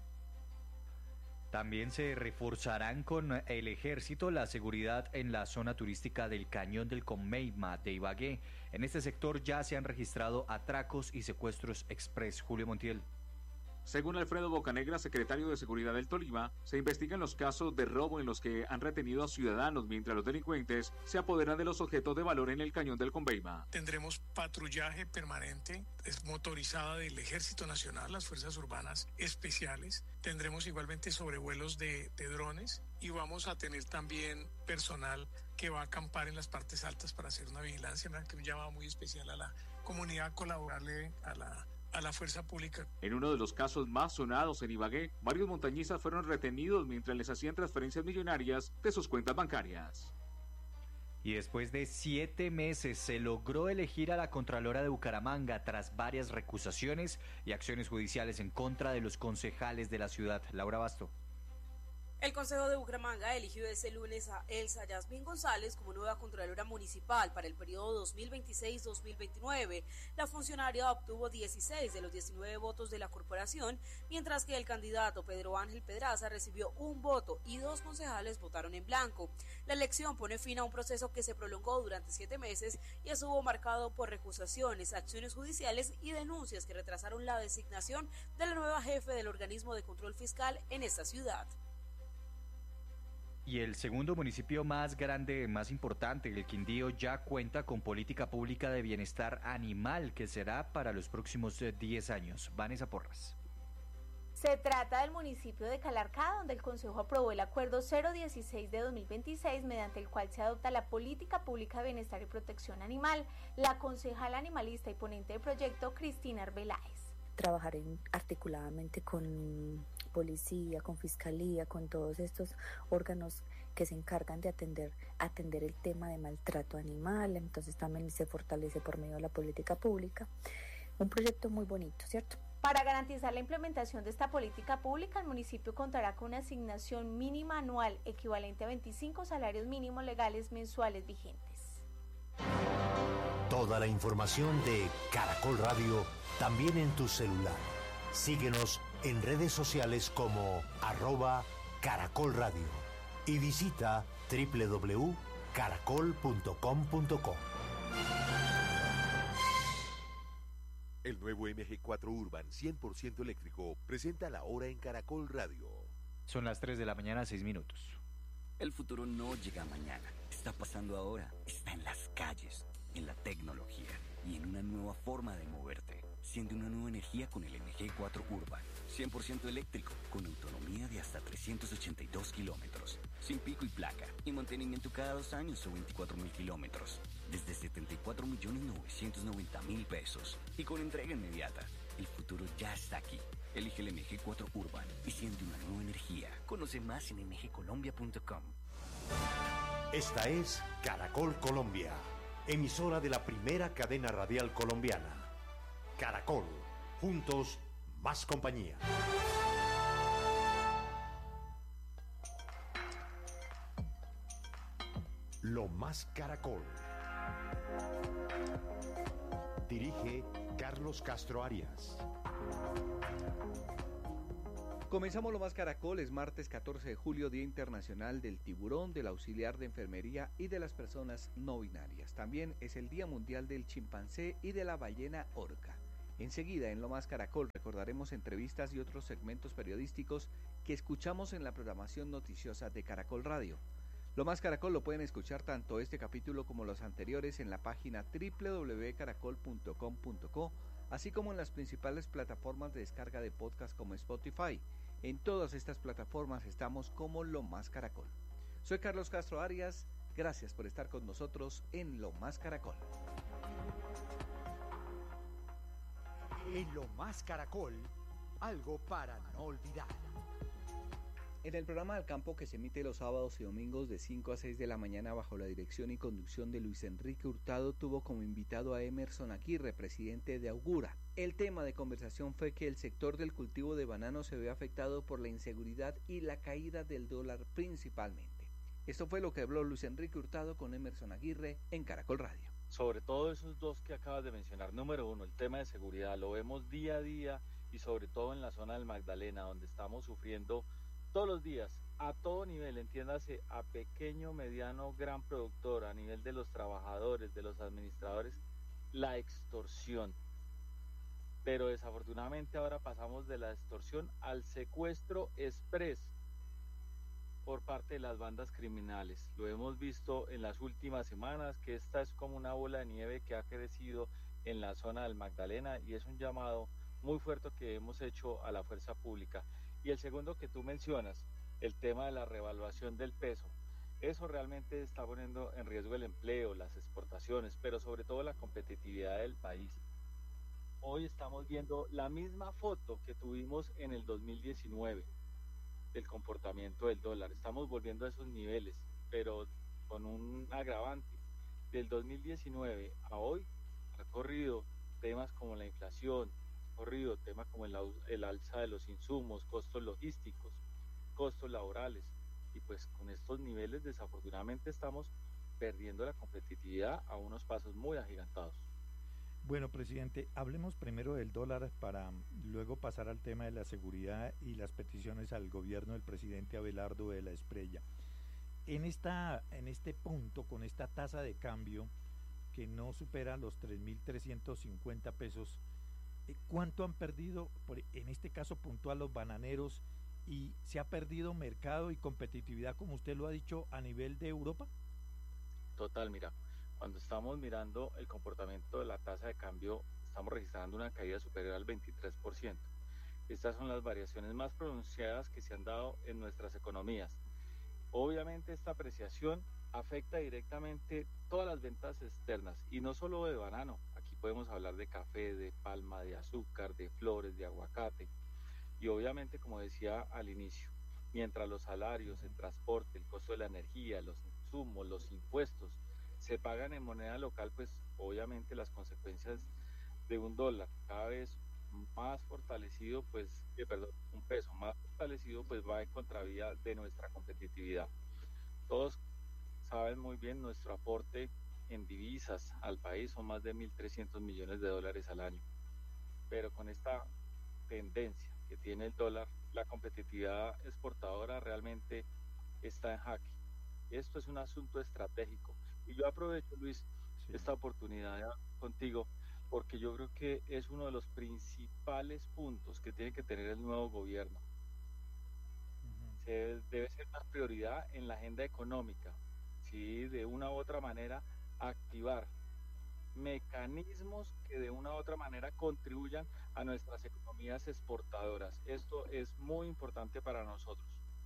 También se reforzarán con el ejército la seguridad en la zona turística del Cañón del Conmeima de Ibagué. En este sector ya se han registrado atracos y secuestros express. Julio Montiel. Según Alfredo Bocanegra, secretario de Seguridad del Tolima, se investigan los casos de robo en los que han retenido a ciudadanos mientras los delincuentes se apoderan de los objetos de valor en el Cañón del Conveima. Tendremos patrullaje permanente, es motorizada del Ejército Nacional, las Fuerzas Urbanas Especiales. Tendremos igualmente sobrevuelos de, de drones y vamos a tener también personal que va a acampar en las partes altas para hacer una vigilancia, que un llamado muy especial a la comunidad a colaborarle a la a la fuerza pública. En uno de los casos más sonados en Ibagué, varios montañistas fueron retenidos mientras les hacían transferencias millonarias de sus cuentas bancarias. Y después de siete meses se logró elegir a la Contralora de Bucaramanga tras varias recusaciones y acciones judiciales en contra de los concejales de la ciudad. Laura Basto. El Consejo de Bucaramanga eligió este lunes a Elsa Yasmín González como nueva Contralora Municipal para el periodo dos mil veintiséis dos mil veintinueve. La funcionaria obtuvo dieciséis de los diecinueve votos de la corporación, mientras que el candidato Pedro Ángel Pedraza recibió un voto y dos concejales votaron en blanco. La elección pone fin a un proceso que se prolongó durante siete meses y estuvo marcado por recusaciones, acciones judiciales y denuncias que retrasaron la designación de la nueva jefe del organismo de control fiscal en esta ciudad. Y el segundo municipio más grande, más importante, el Quindío, ya cuenta con política pública de bienestar animal que será para los próximos diez años. Vanessa Porras. Se trata del municipio de Calarcá, donde el Consejo aprobó el Acuerdo cero dieciséis de dos mil veintiséis, mediante el cual se adopta la política pública de bienestar y protección animal. La concejala animalista y ponente del proyecto, Cristina Arbeláez. Trabajar en, articuladamente con policía, con fiscalía, con todos estos órganos que se encargan de atender, atender el tema de maltrato animal, entonces también se fortalece por medio de la política pública. Un proyecto muy bonito, ¿cierto? Para garantizar la implementación de esta política pública, el municipio contará con una asignación mínima anual equivalente a veinticinco salarios mínimos legales mensuales vigentes. Toda la información de Caracol Radio también en tu celular. Síguenos en redes sociales como arroba Caracol Radio y visita doble u doble u doble u punto caracol punto com punto co. El nuevo M G cuatro Urban cien por ciento eléctrico presenta la hora en Caracol Radio. Son las tres de la mañana, seis minutos. El futuro no llega mañana, está pasando ahora, está en las calles, en la tecnología y en una nueva forma de moverte. Siente una nueva energía con el M G cuatro Urban, cien por ciento eléctrico, con autonomía de hasta trescientos ochenta y dos kilómetros, sin pico y placa, y mantenimiento cada dos años o veinticuatro mil kilómetros, desde setenta y cuatro millones novecientos noventa mil pesos, y con entrega inmediata. El futuro ya está aquí. Elige el M G cuatro Urban y siente una nueva energía. Conoce más en m g colombia punto com. Esta es Caracol Colombia, emisora de la primera cadena radial colombiana. Caracol, juntos, más compañía. Lo más Caracol. Dirige Carlos Castro Arias. Comenzamos Lo Más Caracol, es martes catorce de julio, Día Internacional del Tiburón, del Auxiliar de Enfermería y de las Personas No Binarias. También es el Día Mundial del Chimpancé y de la Ballena Orca. Enseguida, en Lo Más Caracol, recordaremos entrevistas y otros segmentos periodísticos que escuchamos en la programación noticiosa de Caracol Radio. Lo Más Caracol lo pueden escuchar tanto este capítulo como los anteriores en la página doble u doble u doble u punto caracol punto com punto co, así como en las principales plataformas de descarga de podcast como Spotify. En todas estas plataformas estamos como Lo Más Caracol. Soy Carlos Castro Arias, gracias por estar con nosotros en Lo Más Caracol. En Lo Más Caracol, algo para no olvidar. En el programa Al Campo, que se emite los sábados y domingos de cinco a seis de la mañana bajo la dirección y conducción de Luis Enrique Hurtado, tuvo como invitado a Emerson Aguirre, presidente de Augura. El tema de conversación fue que el sector del cultivo de banano se ve afectado por la inseguridad y la caída del dólar principalmente. Esto fue lo que habló Luis Enrique Hurtado con Emerson Aguirre en Caracol Radio. Sobre todo esos dos que acabas de mencionar. Número uno, el tema de seguridad. Lo vemos día a día y sobre todo en la zona del Magdalena, donde estamos sufriendo todos los días, a todo nivel, entiéndase, a pequeño, mediano, gran productor, a nivel de los trabajadores, de los administradores, la extorsión. Pero desafortunadamente ahora pasamos de la extorsión al secuestro express por parte de las bandas criminales. Lo hemos visto en las últimas semanas, que esta es como una bola de nieve que ha crecido en la zona del Magdalena, y es un llamado muy fuerte que hemos hecho a la fuerza pública. Y el segundo que tú mencionas, el tema de la revaluación del peso, eso realmente está poniendo en riesgo el empleo, las exportaciones, pero sobre todo la competitividad del país. Hoy estamos viendo la misma foto que tuvimos en el dos mil diecinueve del comportamiento del dólar. Estamos volviendo a esos niveles, pero con un agravante. Del dos mil diecinueve a hoy ha corrido temas como la inflación, corrido temas como el, el alza de los insumos, costos logísticos, costos laborales, y pues con estos niveles desafortunadamente estamos perdiendo la competitividad a unos pasos muy agigantados. Bueno, presidente, hablemos primero del dólar para luego pasar al tema de la seguridad y las peticiones al gobierno del presidente Abelardo de la Espriella. En, esta, en este punto, con esta tasa de cambio que no supera los tres mil trescientos cincuenta pesos, ¿cuánto han perdido, por, en este caso puntual, los bananeros, y se ha perdido mercado y competitividad, como usted lo ha dicho, a nivel de Europa? Total, mira, cuando estamos mirando el comportamiento de la tasa de cambio, estamos registrando una caída superior al veintitrés por ciento. Estas son las variaciones más pronunciadas que se han dado en nuestras economías. Obviamente esta apreciación afecta directamente todas las ventas externas, y no solo de banano. Podemos hablar de café, de palma, de azúcar, de flores, de aguacate. Y obviamente, como decía al inicio, mientras los salarios, el transporte, el costo de la energía, los insumos, los impuestos se pagan en moneda local, pues obviamente las consecuencias de un dólar cada vez más fortalecido, pues, eh, perdón, un peso más fortalecido, pues va en contravía de nuestra competitividad. Todos saben muy bien nuestro aporte en divisas al país, son más de mil trescientos millones de dólares al año, pero con esta tendencia que tiene el dólar, la competitividad exportadora realmente está en jaque. Esto es un asunto estratégico, y yo aprovecho, Luis, sí, esta oportunidad contigo, porque yo creo que es uno de los principales puntos que tiene que tener el nuevo gobierno. Uh-huh. Se debe, debe ser una prioridad en la agenda económica, ¿sí? De una u otra manera activar mecanismos que de una u otra manera contribuyan a nuestras economías exportadoras. Esto es muy importante para nosotros.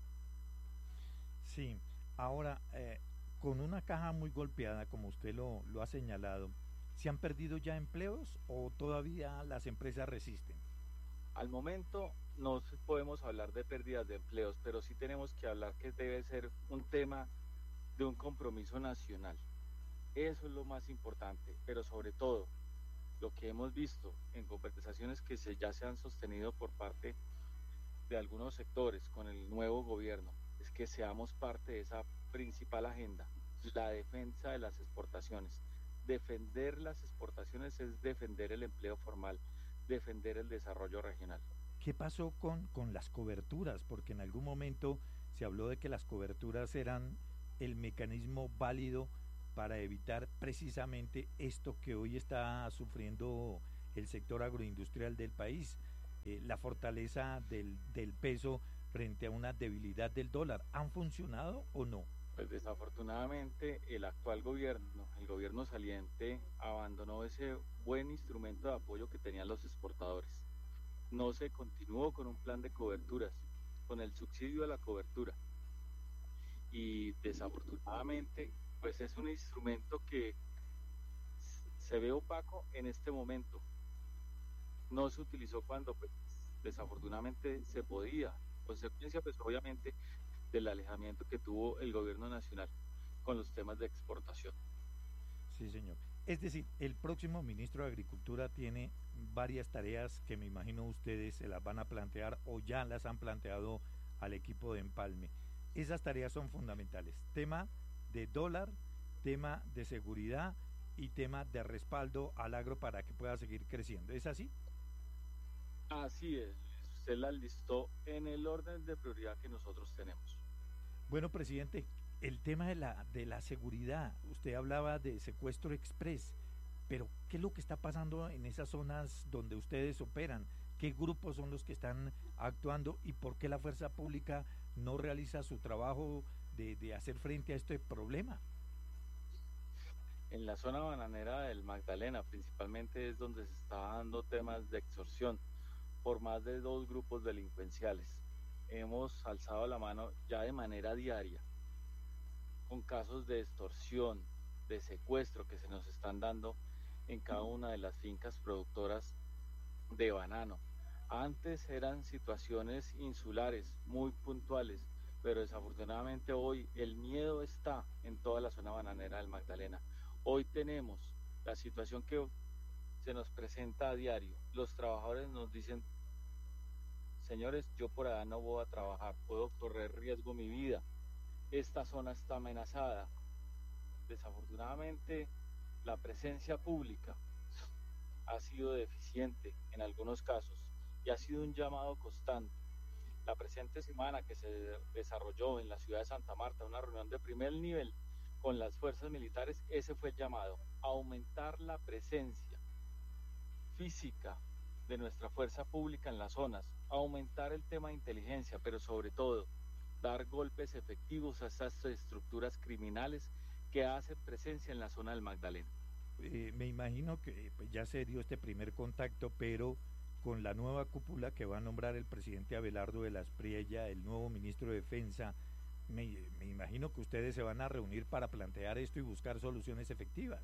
Sí, ahora eh, con una caja muy golpeada, como usted lo, lo ha señalado, ¿se han perdido ya empleos o todavía las empresas resisten? Al momento no podemos hablar de pérdidas de empleos, pero sí tenemos que hablar que debe ser un tema de un compromiso nacional. Eso es lo más importante, pero sobre todo lo que hemos visto en conversaciones que se, ya se han sostenido por parte de algunos sectores con el nuevo gobierno, es que seamos parte de esa principal agenda, la defensa de las exportaciones. Defender las exportaciones es defender el empleo formal, defender el desarrollo regional. ¿Qué pasó con, con las coberturas? Porque en algún momento se habló de que las coberturas eran el mecanismo válido para evitar precisamente esto que hoy está sufriendo el sector agroindustrial del país, eh, la fortaleza del, del peso frente a una debilidad del dólar. ¿Han funcionado o no? Pues desafortunadamente el actual gobierno, el gobierno saliente, abandonó ese buen instrumento de apoyo que tenían los exportadores. No se continuó con un plan de coberturas, con el subsidio a la cobertura. Y desafortunadamente, pues es un instrumento que se ve opaco en este momento. No se utilizó cuando, pues, desafortunadamente se podía, consecuencia, pues obviamente, del alejamiento que tuvo el gobierno nacional con los temas de exportación. Sí, señor. Es decir, el próximo ministro de Agricultura tiene varias tareas que me imagino ustedes se las van a plantear o ya las han planteado al equipo de Empalme. Esas tareas son fundamentales. Tema de dólar, tema de seguridad y tema de respaldo al agro para que pueda seguir creciendo. ¿Es así? Así es. Usted la listó en el orden de prioridad que nosotros tenemos. Bueno, presidente, el tema de la, de la seguridad, usted hablaba de secuestro express, pero ¿qué es lo que está pasando en esas zonas donde ustedes operan? ¿Qué grupos son los que están actuando y por qué la fuerza pública no realiza su trabajo de, de hacer frente a este problema? En la zona bananera del Magdalena principalmente es donde se está dando temas de extorsión por más de dos grupos delincuenciales. Hemos alzado la mano ya de manera diaria con casos de extorsión, de secuestro que se nos están dando en cada una de las fincas productoras de banano. Antes eran situaciones insulares, muy puntuales, pero desafortunadamente hoy el miedo está en toda la zona bananera del Magdalena. Hoy tenemos la situación que se nos presenta a diario. Los trabajadores nos dicen: señores, yo por allá no voy a trabajar, puedo correr riesgo mi vida, esta zona está amenazada. Desafortunadamente, la presencia pública ha sido deficiente en algunos casos y ha sido un llamado constante. La presente semana que se desarrolló en la ciudad de Santa Marta, una reunión de primer nivel con las fuerzas militares, ese fue el llamado: aumentar la presencia física de nuestra fuerza pública en las zonas, aumentar el tema de inteligencia, pero sobre todo dar golpes efectivos a estas estructuras criminales que hacen presencia en la zona del Magdalena. Eh, me imagino que pues, ya se dio este primer contacto, pero con la nueva cúpula que va a nombrar el presidente Abelardo de la Espriella, el nuevo ministro de Defensa, me, me imagino que ustedes se van a reunir para plantear esto y buscar soluciones efectivas.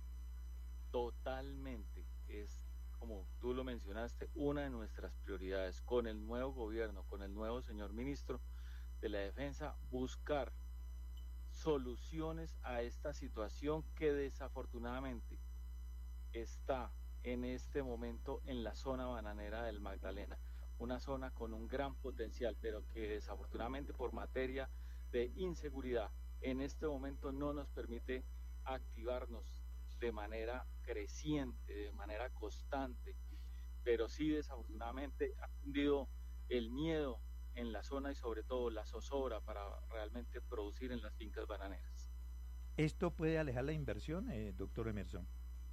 Totalmente, es como tú lo mencionaste, una de nuestras prioridades con el nuevo gobierno, con el nuevo señor ministro de la Defensa, buscar soluciones a esta situación que desafortunadamente está en este momento en la zona bananera del Magdalena, una zona con un gran potencial, pero que desafortunadamente por materia de inseguridad en este momento no nos permite activarnos de manera creciente, de manera constante, pero sí desafortunadamente ha cundido el miedo en la zona y sobre todo la zozobra para realmente producir en las fincas bananeras. ¿Esto puede alejar la inversión, eh, doctor Emerson?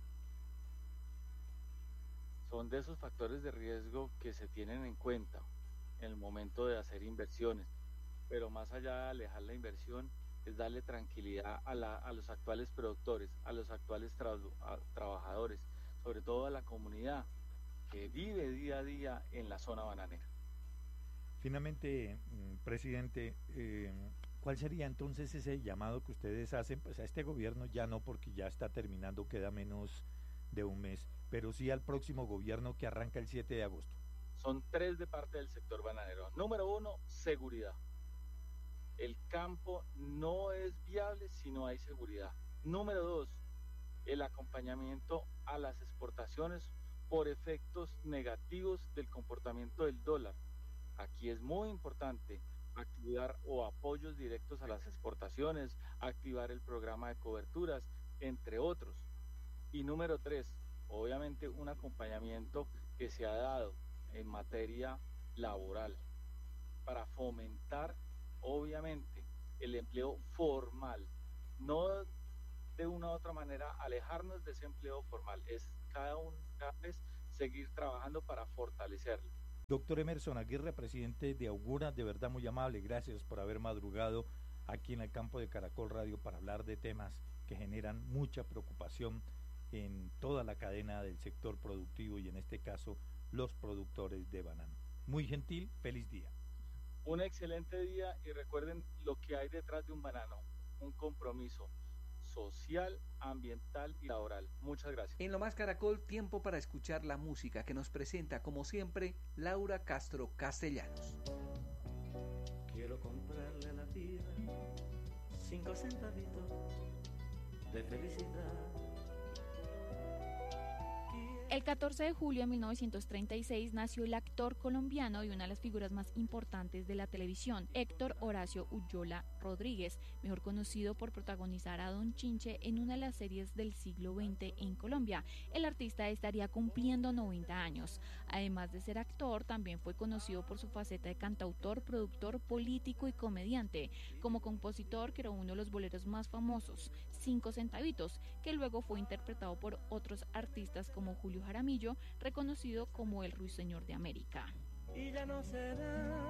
Son de esos factores de riesgo que se tienen en cuenta en el momento de hacer inversiones, pero más allá de alejar la inversión es darle tranquilidad a, la, a los actuales productores, a los actuales tra a, trabajadores, sobre todo a la comunidad que vive día a día en la zona bananera. Finalmente, presidente, eh, ¿cuál sería entonces ese llamado que ustedes hacen? Pues a este gobierno ya no, porque ya está terminando, queda menos de un mes, pero sí al próximo gobierno que arranca el siete de agosto. Son tres de parte del sector bananero. Número uno, seguridad. El campo no es viable si no hay seguridad. Número dos, el acompañamiento a las exportaciones por efectos negativos del comportamiento del dólar. Aquí es muy importante activar o apoyos directos a las exportaciones, activar el programa de coberturas, entre otros. Y número tres, obviamente un acompañamiento que se ha dado en materia laboral para fomentar obviamente el empleo formal, no de una u otra manera alejarnos de ese empleo formal, es cada, un, cada vez seguir trabajando para fortalecerlo. Doctor Emerson Aguirre, presidente de Augura, de verdad muy amable, gracias por haber madrugado aquí en el campo de Caracol Radio para hablar de temas que generan mucha preocupación en toda la cadena del sector productivo y en este caso los productores de banano. Muy gentil, feliz día. Un excelente día y recuerden lo que hay detrás de un banano, un compromiso social, ambiental y laboral. Muchas gracias. En Lo Más Caracol, tiempo para escuchar la música que nos presenta, como siempre, Laura Castro Castellanos. Quiero comprarle a la vida cinco centavitos de felicidad. El catorce de julio de mil novecientos treinta y seis nació el actor colombiano y una de las figuras más importantes de la televisión, Héctor Horacio Ullola Rodríguez, mejor conocido por protagonizar a Don Chinche en una de las series del siglo veinte en Colombia. El artista estaría cumpliendo noventa años. Además de ser actor, también fue conocido por su faceta de cantautor, productor, político y comediante. Como compositor, creó uno de los boleros más famosos, Cinco Centavitos, que luego fue interpretado por otros artistas como Julio Jaramillo, reconocido como el Ruiseñor de América. Y ya no será,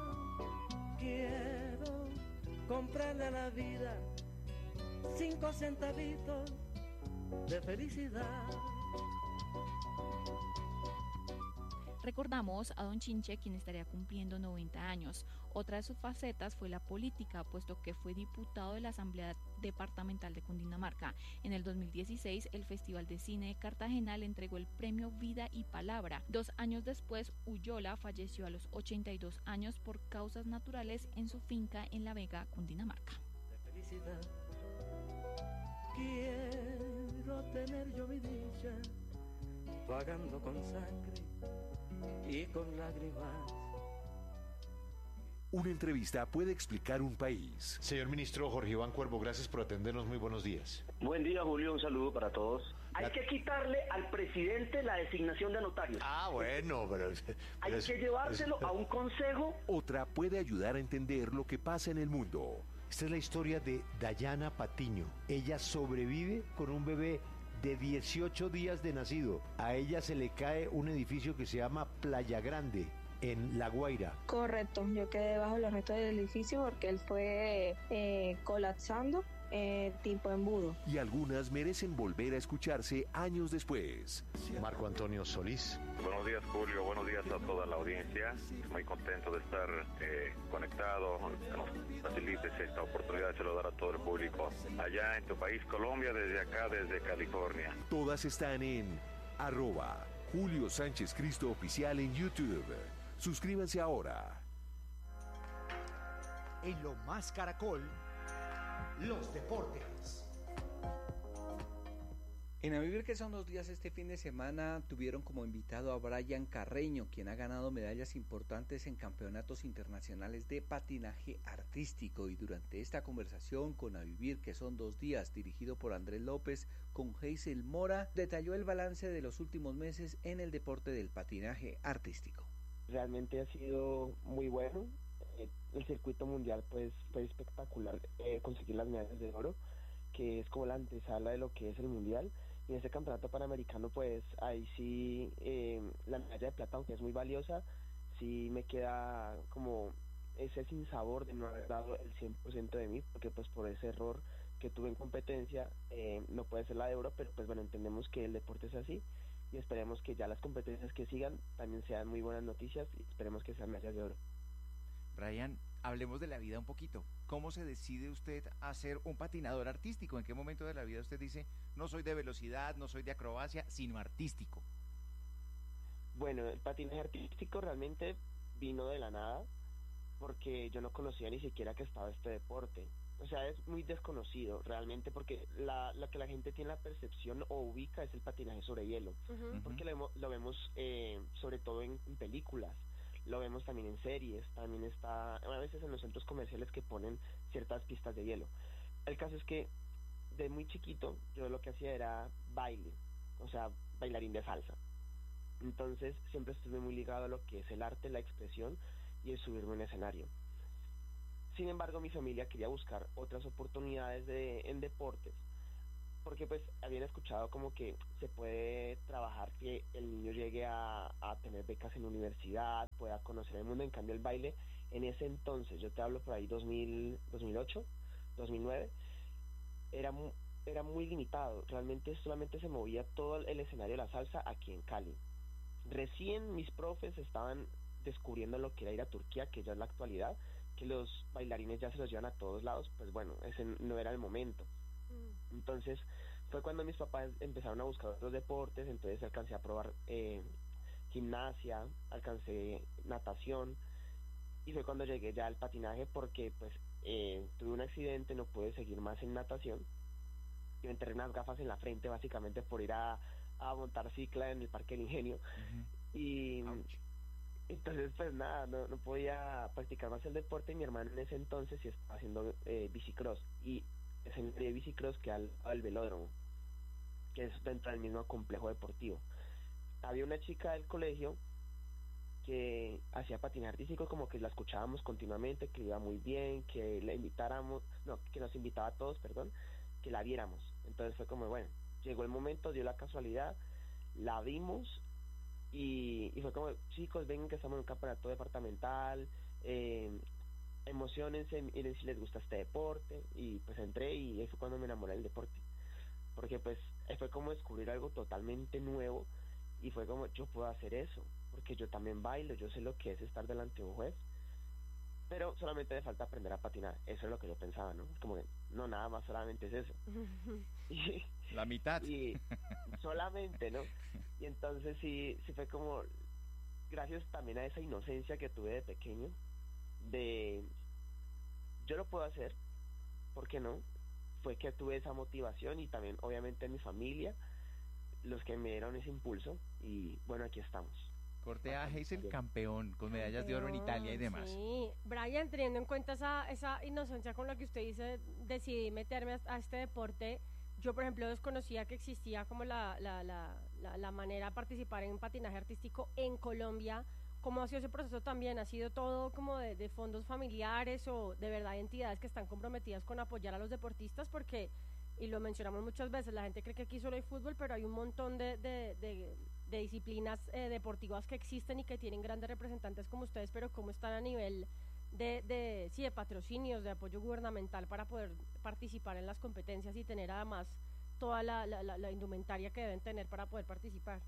quiero comprarle a la vida cinco centavitos de felicidad. Recordamos a Don Chinche, quien estaría cumpliendo noventa años. Otra de sus facetas fue la política, puesto que fue diputado de la Asamblea Departamental de Cundinamarca. En el dos mil dieciséis, el Festival de Cine de Cartagena le entregó el premio Vida y Palabra. Dos años después, Ullola falleció a los ochenta y dos años por causas naturales en su finca en La Vega, Cundinamarca. De felicidad, quiero tener yo mi dicha, pagando con sangre y con lágrimas. Una entrevista puede explicar un país. Señor ministro Jorge Iván Cuervo, gracias por atendernos. Muy buenos días. Buen día, Julio. Un saludo para todos. Hay la... que quitarle al presidente la designación de notarios. Ah, bueno, pero... Hay pero que es, llevárselo es... a un consejo. Otra puede ayudar a entender lo que pasa en el mundo. Esta es la historia de Dayana Patiño. Ella sobrevive con un bebé de dieciocho días de nacido. A ella se le cae un edificio que se llama Playa Grande, en La Guaira. Correcto, yo quedé debajo los restos del edificio porque él fue eh, colapsando eh, tipo embudo. Y algunas merecen volver a escucharse años después. Marco Antonio Solís. Buenos días, Julio, buenos días a toda la audiencia. Muy contento de estar eh, conectado, que nos facilites esta oportunidad de saludar a todo el público allá en tu país, Colombia, desde acá, desde California. Todas están en arroba Julio Sánchez Cristo Oficial en YouTube. Suscríbanse ahora. En Lo Más Caracol, los deportes. En A Vivir que son dos días este fin de semana tuvieron como invitado a Brian Carreño, quien ha ganado medallas importantes en campeonatos internacionales de patinaje artístico, y durante esta conversación con A Vivir que son dos días, dirigido por Andrés López con Hazel Mora, detalló el balance de los últimos meses en el deporte del patinaje artístico. Realmente ha sido muy bueno. Eh, el circuito mundial pues fue espectacular, eh, conseguir las medallas de oro, que es como la antesala de lo que es el mundial. Y en ese campeonato panamericano pues ahí sí eh, la medalla de plata, aunque es muy valiosa, sí me queda como ese sinsabor de no haber dado el cien por ciento de mí, porque pues por ese error que tuve en competencia eh, no puede ser la de oro, pero pues bueno, entendemos que el deporte es así. Y esperemos que ya las competencias que sigan también sean muy buenas noticias y esperemos que sean medallas de oro. Brian, hablemos de la vida un poquito. ¿Cómo se decide usted a ser un patinador artístico? ¿En qué momento de la vida usted dice, no soy de velocidad, no soy de acrobacia, sino artístico? Bueno, el patinaje artístico realmente vino de la nada, porque yo no conocía ni siquiera que estaba este deporte. O sea, es muy desconocido realmente, porque la, la que la gente tiene la percepción o ubica es el patinaje sobre hielo, uh-huh. porque lo, lo vemos eh, sobre todo en, en películas, lo vemos también en series, también está a veces en los centros comerciales que ponen ciertas pistas de hielo. El caso es que de muy chiquito yo lo que hacía era baile, o sea, bailarín de salsa. Entonces siempre estuve muy ligado a lo que es el arte, la expresión y el subirme a un escenario. Sin embargo, mi familia quería buscar otras oportunidades de, en deportes, porque pues habían escuchado como que se puede trabajar que el niño llegue a, a tener becas en la universidad, pueda conocer el mundo. En cambio el baile en ese entonces, yo te hablo por ahí dos mil, dos mil ocho, dos mil nueve, era, mu, era muy limitado, realmente solamente se movía todo el escenario de la salsa aquí en Cali. Recién mis profes estaban descubriendo lo que era ir a Turquía, que ya es la actualidad, que los bailarines ya se los llevan a todos lados, pues bueno, ese no era el momento. Entonces fue cuando mis papás empezaron a buscar otros deportes, entonces alcancé a probar eh, gimnasia, alcancé natación, y fue cuando llegué ya al patinaje porque pues eh, tuve un accidente, no pude seguir más en natación, y me enterré unas gafas en la frente básicamente por ir a, a montar cicla en el Parque del Ingenio. Uh-huh. Y Ouch. Entonces pues nada, no, no podía practicar más el deporte, y mi hermano en ese entonces sí estaba haciendo eh, bicicross, y ese de bicicross que al, al velódromo, que es dentro del mismo complejo deportivo. Había una chica del colegio que hacía patinaje artístico, como que la escuchábamos continuamente, que iba muy bien, que la invitáramos, no, que nos invitaba a todos, perdón, que la viéramos. Entonces fue como, bueno, llegó el momento, dio la casualidad, la vimos, y, y fue como, chicos, vengan que estamos en un campeonato departamental, eh, emocionense, miren si les gusta este deporte. Y pues entré, y ahí fue cuando me enamoré del deporte, porque pues fue como descubrir algo totalmente nuevo, y fue como, yo puedo hacer eso, porque yo también bailo, yo sé lo que es estar delante de un juez, pero solamente me falta aprender a patinar. Eso es lo que yo pensaba, ¿no? Como que no, nada más, solamente es eso. y, la mitad. Y solamente, ¿no? Y entonces sí, sí fue como, gracias también a esa inocencia que tuve de pequeño, de yo lo puedo hacer, ¿por qué no? Fue que tuve esa motivación, y también obviamente mi familia, los que me dieron ese impulso, y bueno, aquí estamos. Cortea Heysel, campeón, con medallas de oro en Italia y demás. Sí, Brian, teniendo en cuenta esa, esa inocencia con la que usted dice, decidí meterme a, a este deporte. Yo, por ejemplo, desconocía que existía como la, la, la, la, la manera de participar en patinaje artístico en Colombia. ¿Cómo ha sido ese proceso también? ¿Ha sido todo como de, de fondos familiares o de verdad entidades que están comprometidas con apoyar a los deportistas? Porque, y lo mencionamos muchas veces, la gente cree que aquí solo hay fútbol, pero hay un montón de, de, de, de disciplinas eh, deportivas que existen y que tienen grandes representantes como ustedes, pero ¿cómo están a nivel de, de, sí, de patrocinios, de apoyo gubernamental para poder participar en las competencias y tener además toda la, la, la, la indumentaria que deben tener para poder participar?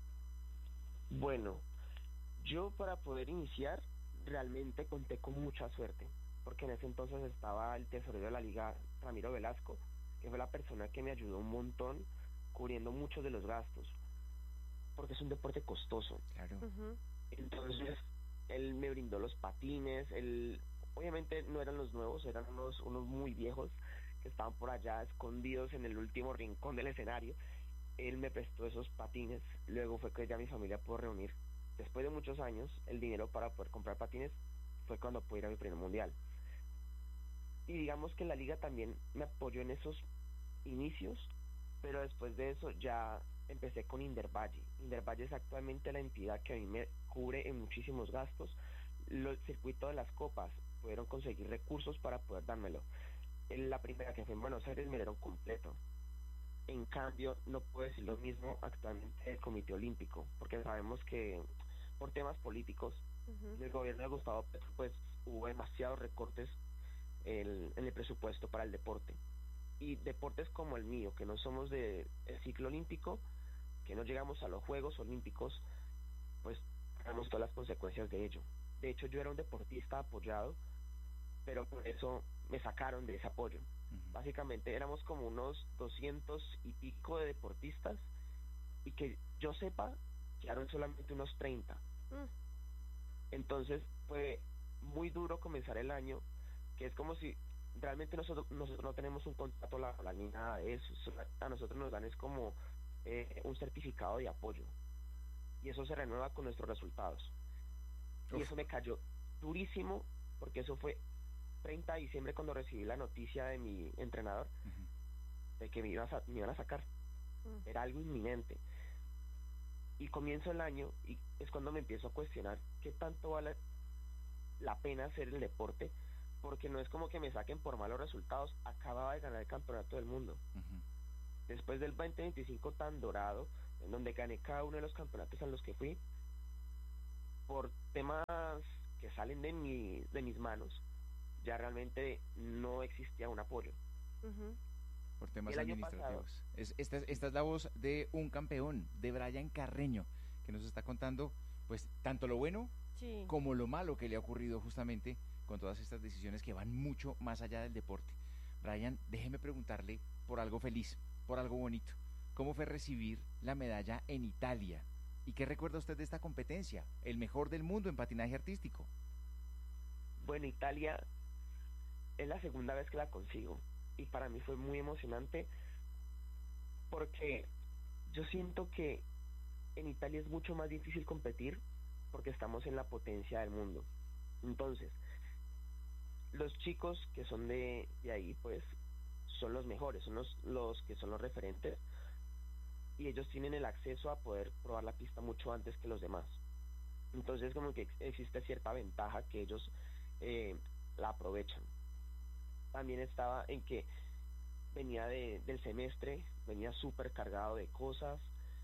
Bueno, yo para poder iniciar realmente conté con mucha suerte, porque en ese entonces estaba el tesorero de la liga, Ramiro Velasco, que fue la persona que me ayudó un montón cubriendo muchos de los gastos, porque es un deporte costoso. Claro. Uh-huh. Entonces él me brindó los patines, él, obviamente no eran los nuevos, eran unos, unos muy viejos que estaban por allá escondidos en el último rincón del escenario. Él me prestó esos patines, luego fue que ya mi familia pudo reunir, después de muchos años, el dinero para poder comprar patines. Fue cuando pude ir a mi primer mundial. Y digamos que la liga también me apoyó en esos inicios, pero después de eso ya empecé con Indervalle. Indervalle es actualmente la entidad que a mí me cubre en muchísimos gastos. Los circuitos de las copas pudieron conseguir recursos para poder dármelo. La primera, que fue en Buenos Aires, me dieron completo. En cambio, no puedo decir lo mismo actualmente del Comité Olímpico, porque sabemos que por temas políticos, uh-huh, el gobierno de Gustavo Petro, pues hubo demasiados recortes en, en el presupuesto para el deporte. Y deportes como el mío, que no somos del ciclo olímpico, que no llegamos a los Juegos Olímpicos, pues pagamos todas las consecuencias de ello. De hecho, yo era un deportista apoyado, pero por eso me sacaron de ese apoyo. Uh-huh. Básicamente éramos como unos doscientos y pico de deportistas, y que yo sepa, quedaron solamente unos treinta. Uh. Entonces fue muy duro comenzar el año, que es como si realmente nosotros, nosotros no tenemos un contrato laboral ni nada de eso. A nosotros nos dan es como eh, un certificado de apoyo, y eso se renueva con nuestros resultados. Uf. Y eso me cayó durísimo, porque eso fue treinta de diciembre cuando recibí la noticia de mi entrenador. Uh-huh. de que me, iba a, me iban a sacar. Mm. Era algo inminente. Y comienzo el año y es cuando me empiezo a cuestionar qué tanto vale la pena hacer el deporte, porque no es como que me saquen por malos resultados. Acababa de ganar el campeonato del mundo. Uh-huh. Después del veinte veinticinco tan dorado, en donde gané cada uno de los campeonatos a los que fui, por temas que salen de mi de mis manos, ya realmente no existía un apoyo. Uh-huh. Por temas administrativos. Es, esta, esta es la voz de un campeón, de Brian Carreño, que nos está contando pues tanto lo bueno sí. como lo malo que le ha ocurrido justamente con todas estas decisiones que van mucho más allá del deporte. Brian, déjeme preguntarle por algo feliz, por algo bonito. ¿Cómo fue recibir la medalla en Italia? ¿Y qué recuerda usted de esta competencia? El mejor del mundo en patinaje artístico. Bueno, Italia es la segunda vez que la consigo. Y para mí fue muy emocionante porque yo siento que en Italia es mucho más difícil competir porque estamos en la potencia del mundo. Entonces, los chicos que son de, de ahí, pues, son los mejores, son los, los que son los referentes, y ellos tienen el acceso a poder probar la pista mucho antes que los demás. Entonces, como que existe cierta ventaja que ellos eh, la aprovechan. También estaba en que venía de, del semestre, venía súper cargado de cosas,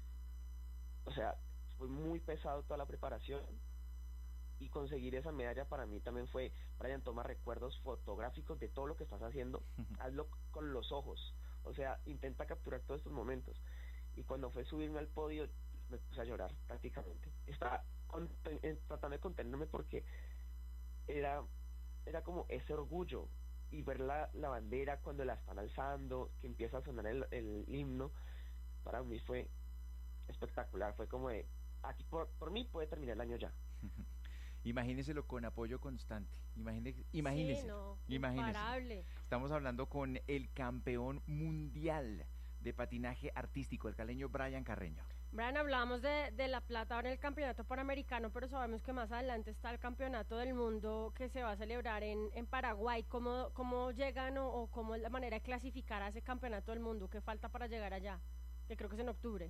o sea, fue muy pesado toda la preparación, y conseguir esa medalla para mí también fue, Brian, toma recuerdos fotográficos de todo lo que estás haciendo, hazlo con los ojos, o sea, intenta capturar todos estos momentos. Y cuando fue subirme al podio, me puse a llorar prácticamente. Estaba conten- tratando de contenerme porque era, era como ese orgullo, y ver la, la bandera cuando la están alzando, que empieza a sonar el, el himno, para mí fue espectacular. Fue como de, aquí por, por mí puede terminar el año ya. Imagíneselo con apoyo constante. Imagine, imagínese. Sí, no, imagínese. imparable. Estamos hablando con el campeón mundial de patinaje artístico, el caleño Brian Carreño. Brian, hablábamos de, de la plata ahora en el campeonato panamericano, pero sabemos que más adelante está el campeonato del mundo que se va a celebrar en, en Paraguay. ¿Cómo, cómo llegan o, o cómo es la manera de clasificar a ese campeonato del mundo? ¿Qué falta para llegar allá? Que creo que es en octubre.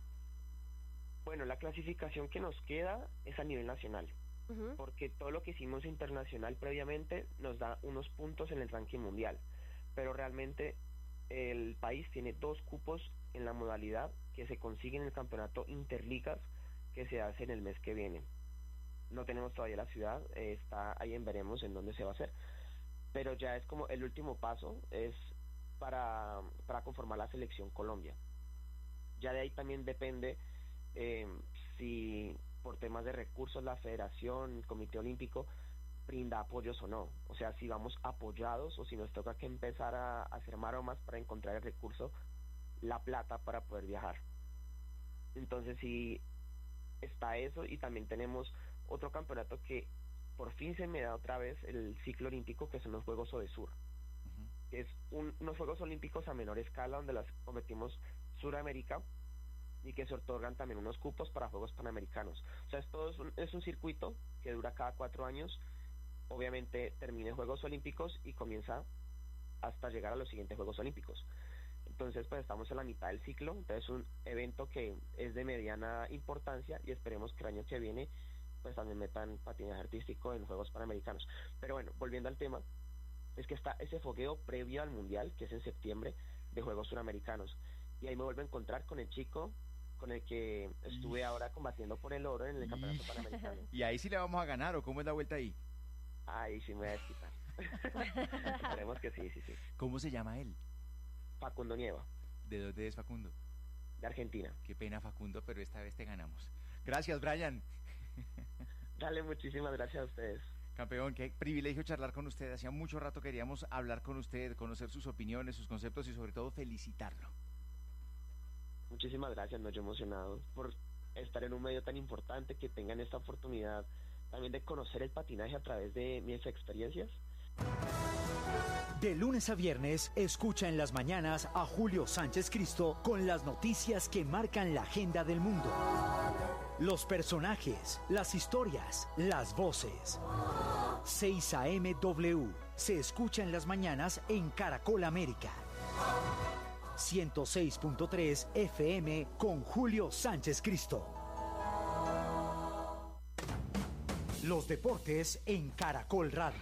Bueno, la clasificación que nos queda es a nivel nacional, uh-huh. porque todo lo que hicimos internacional previamente nos da unos puntos en el ranking mundial, pero realmente el país tiene dos cupos en la modalidad que se consigue en el campeonato Interligas que se hace en el mes que viene. No tenemos todavía la ciudad, eh, está ahí en veremos en dónde se va a hacer, pero ya es como el último paso, es para, para conformar la selección Colombia. Ya de ahí también depende eh, si por temas de recursos la federación, el Comité Olímpico brinda apoyos o no, o sea, si vamos apoyados o si nos toca que empezar a, a hacer maromas para encontrar el recurso, la plata para poder viajar. Entonces sí está eso, y también tenemos otro campeonato que por fin se me da otra vez, el ciclo olímpico, que son los Juegos Odesur, uh-huh. que es un, unos Juegos Olímpicos a menor escala donde las competimos Suramérica, y que se otorgan también unos cupos para Juegos Panamericanos. O sea, esto es un, es un circuito que dura cada cuatro años, obviamente termina Juegos Olímpicos y comienza hasta llegar a los siguientes Juegos Olímpicos. Entonces pues estamos en la mitad del ciclo, entonces es un evento que es de mediana importancia, y esperemos que el año que viene pues también metan patinaje artístico en Juegos Panamericanos. Pero bueno, volviendo al tema, es que está ese fogueo previo al Mundial, que es en septiembre, de Juegos Suramericanos, y ahí me vuelvo a encontrar con el chico con el que estuve y... ahora combatiendo por el oro en el Campeonato Panamericano. ¿Y ahí sí le vamos a ganar o cómo es la vuelta ahí? Ahí sí me voy a desquitar. Esperemos que sí, sí, sí. ¿Cómo se llama él? Facundo Nieva. ¿De dónde es Facundo? De Argentina. Qué pena, Facundo, pero esta vez te ganamos. Gracias, Brian. Dale, muchísimas gracias a ustedes. Campeón, qué privilegio charlar con usted. Hacía mucho rato queríamos hablar con usted, conocer sus opiniones, sus conceptos y sobre todo felicitarlo. Muchísimas gracias, no, yo emocionado por estar en un medio tan importante, que tengan esta oportunidad también de conocer el patinaje a través de mis experiencias. De lunes a viernes, escucha en las mañanas a Julio Sánchez Cristo con las noticias que marcan la agenda del mundo. Los personajes, las historias, las voces. seis A M W se escucha en las mañanas en Caracol América. ciento seis punto tres F M con Julio Sánchez Cristo. Los deportes en Caracol Radio.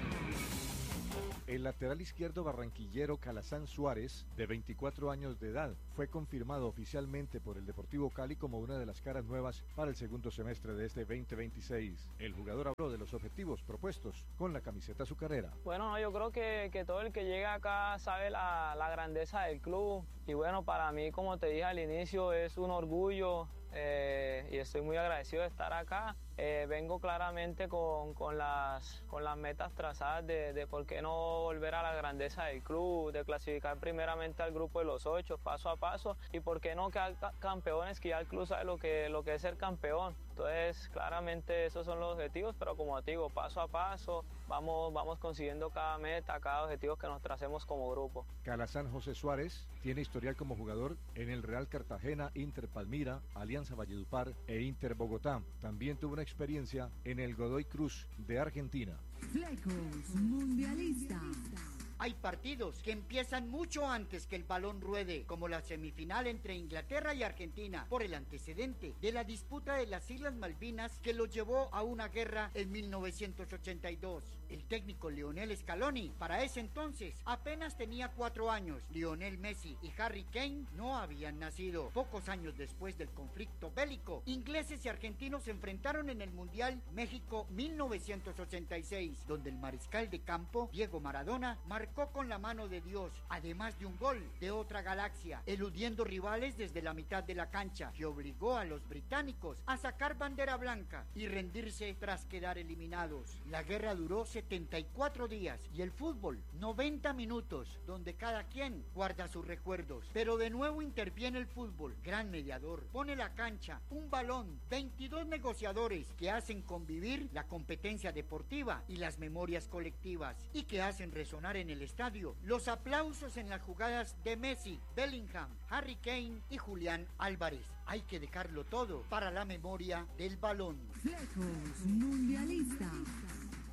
El lateral izquierdo barranquillero Calazán Suárez, de veinticuatro años de edad, fue confirmado oficialmente por el Deportivo Cali como una de las caras nuevas para el segundo semestre de este veinte veintiséis. El jugador habló de los objetivos propuestos con la camiseta azucarera. Bueno, yo creo que, que todo el que llega acá sabe la, la grandeza del club y bueno, para mí, como te dije al inicio, es un orgullo eh, y estoy muy agradecido de estar acá. Eh, vengo claramente con, con, las, con las metas trazadas de, de por qué no volver a la grandeza del club, de clasificar primeramente al grupo de los ocho, paso a paso, y por qué no quedar campeones, que ya el club sabe lo que, lo que es ser campeón. Entonces, claramente esos son los objetivos, pero como te digo, paso a paso, vamos, vamos consiguiendo cada meta, cada objetivo que nos tracemos como grupo. Calazán José Suárez tiene historial como jugador en el Real Cartagena, Inter Palmira, Alianza Valledupar e Inter Bogotá. También tuvo una experiencia en el Godoy Cruz de Argentina. Flecos Mundialista. Hay partidos que empiezan mucho antes que el balón ruede, como la semifinal entre Inglaterra y Argentina, por el antecedente de la disputa de las Islas Malvinas que los llevó a una guerra en mil novecientos ochenta y dos. El técnico Lionel Scaloni, para ese entonces, apenas tenía cuatro años. Lionel Messi y Harry Kane no habían nacido. Pocos años después del conflicto bélico, ingleses y argentinos se enfrentaron en el Mundial México mil novecientos ochenta y seis, donde el mariscal de campo, Diego Maradona, marcó con la mano de Dios, además de un gol de otra galaxia, eludiendo rivales desde la mitad de la cancha, que obligó a los británicos a sacar bandera blanca y rendirse tras quedar eliminados. La guerra duró setenta y cuatro días y el fútbol noventa minutos, donde cada quien guarda sus recuerdos. Pero de nuevo interviene el fútbol, gran mediador, pone la cancha, un balón, veintidós negociadores que hacen convivir la competencia deportiva y las memorias colectivas, y que hacen resonar en el estadio los aplausos en las jugadas de Messi, Bellingham, Harry Kane y Julián Álvarez. Hay que dejarlo todo para la memoria del balón. Flecos Mundialista.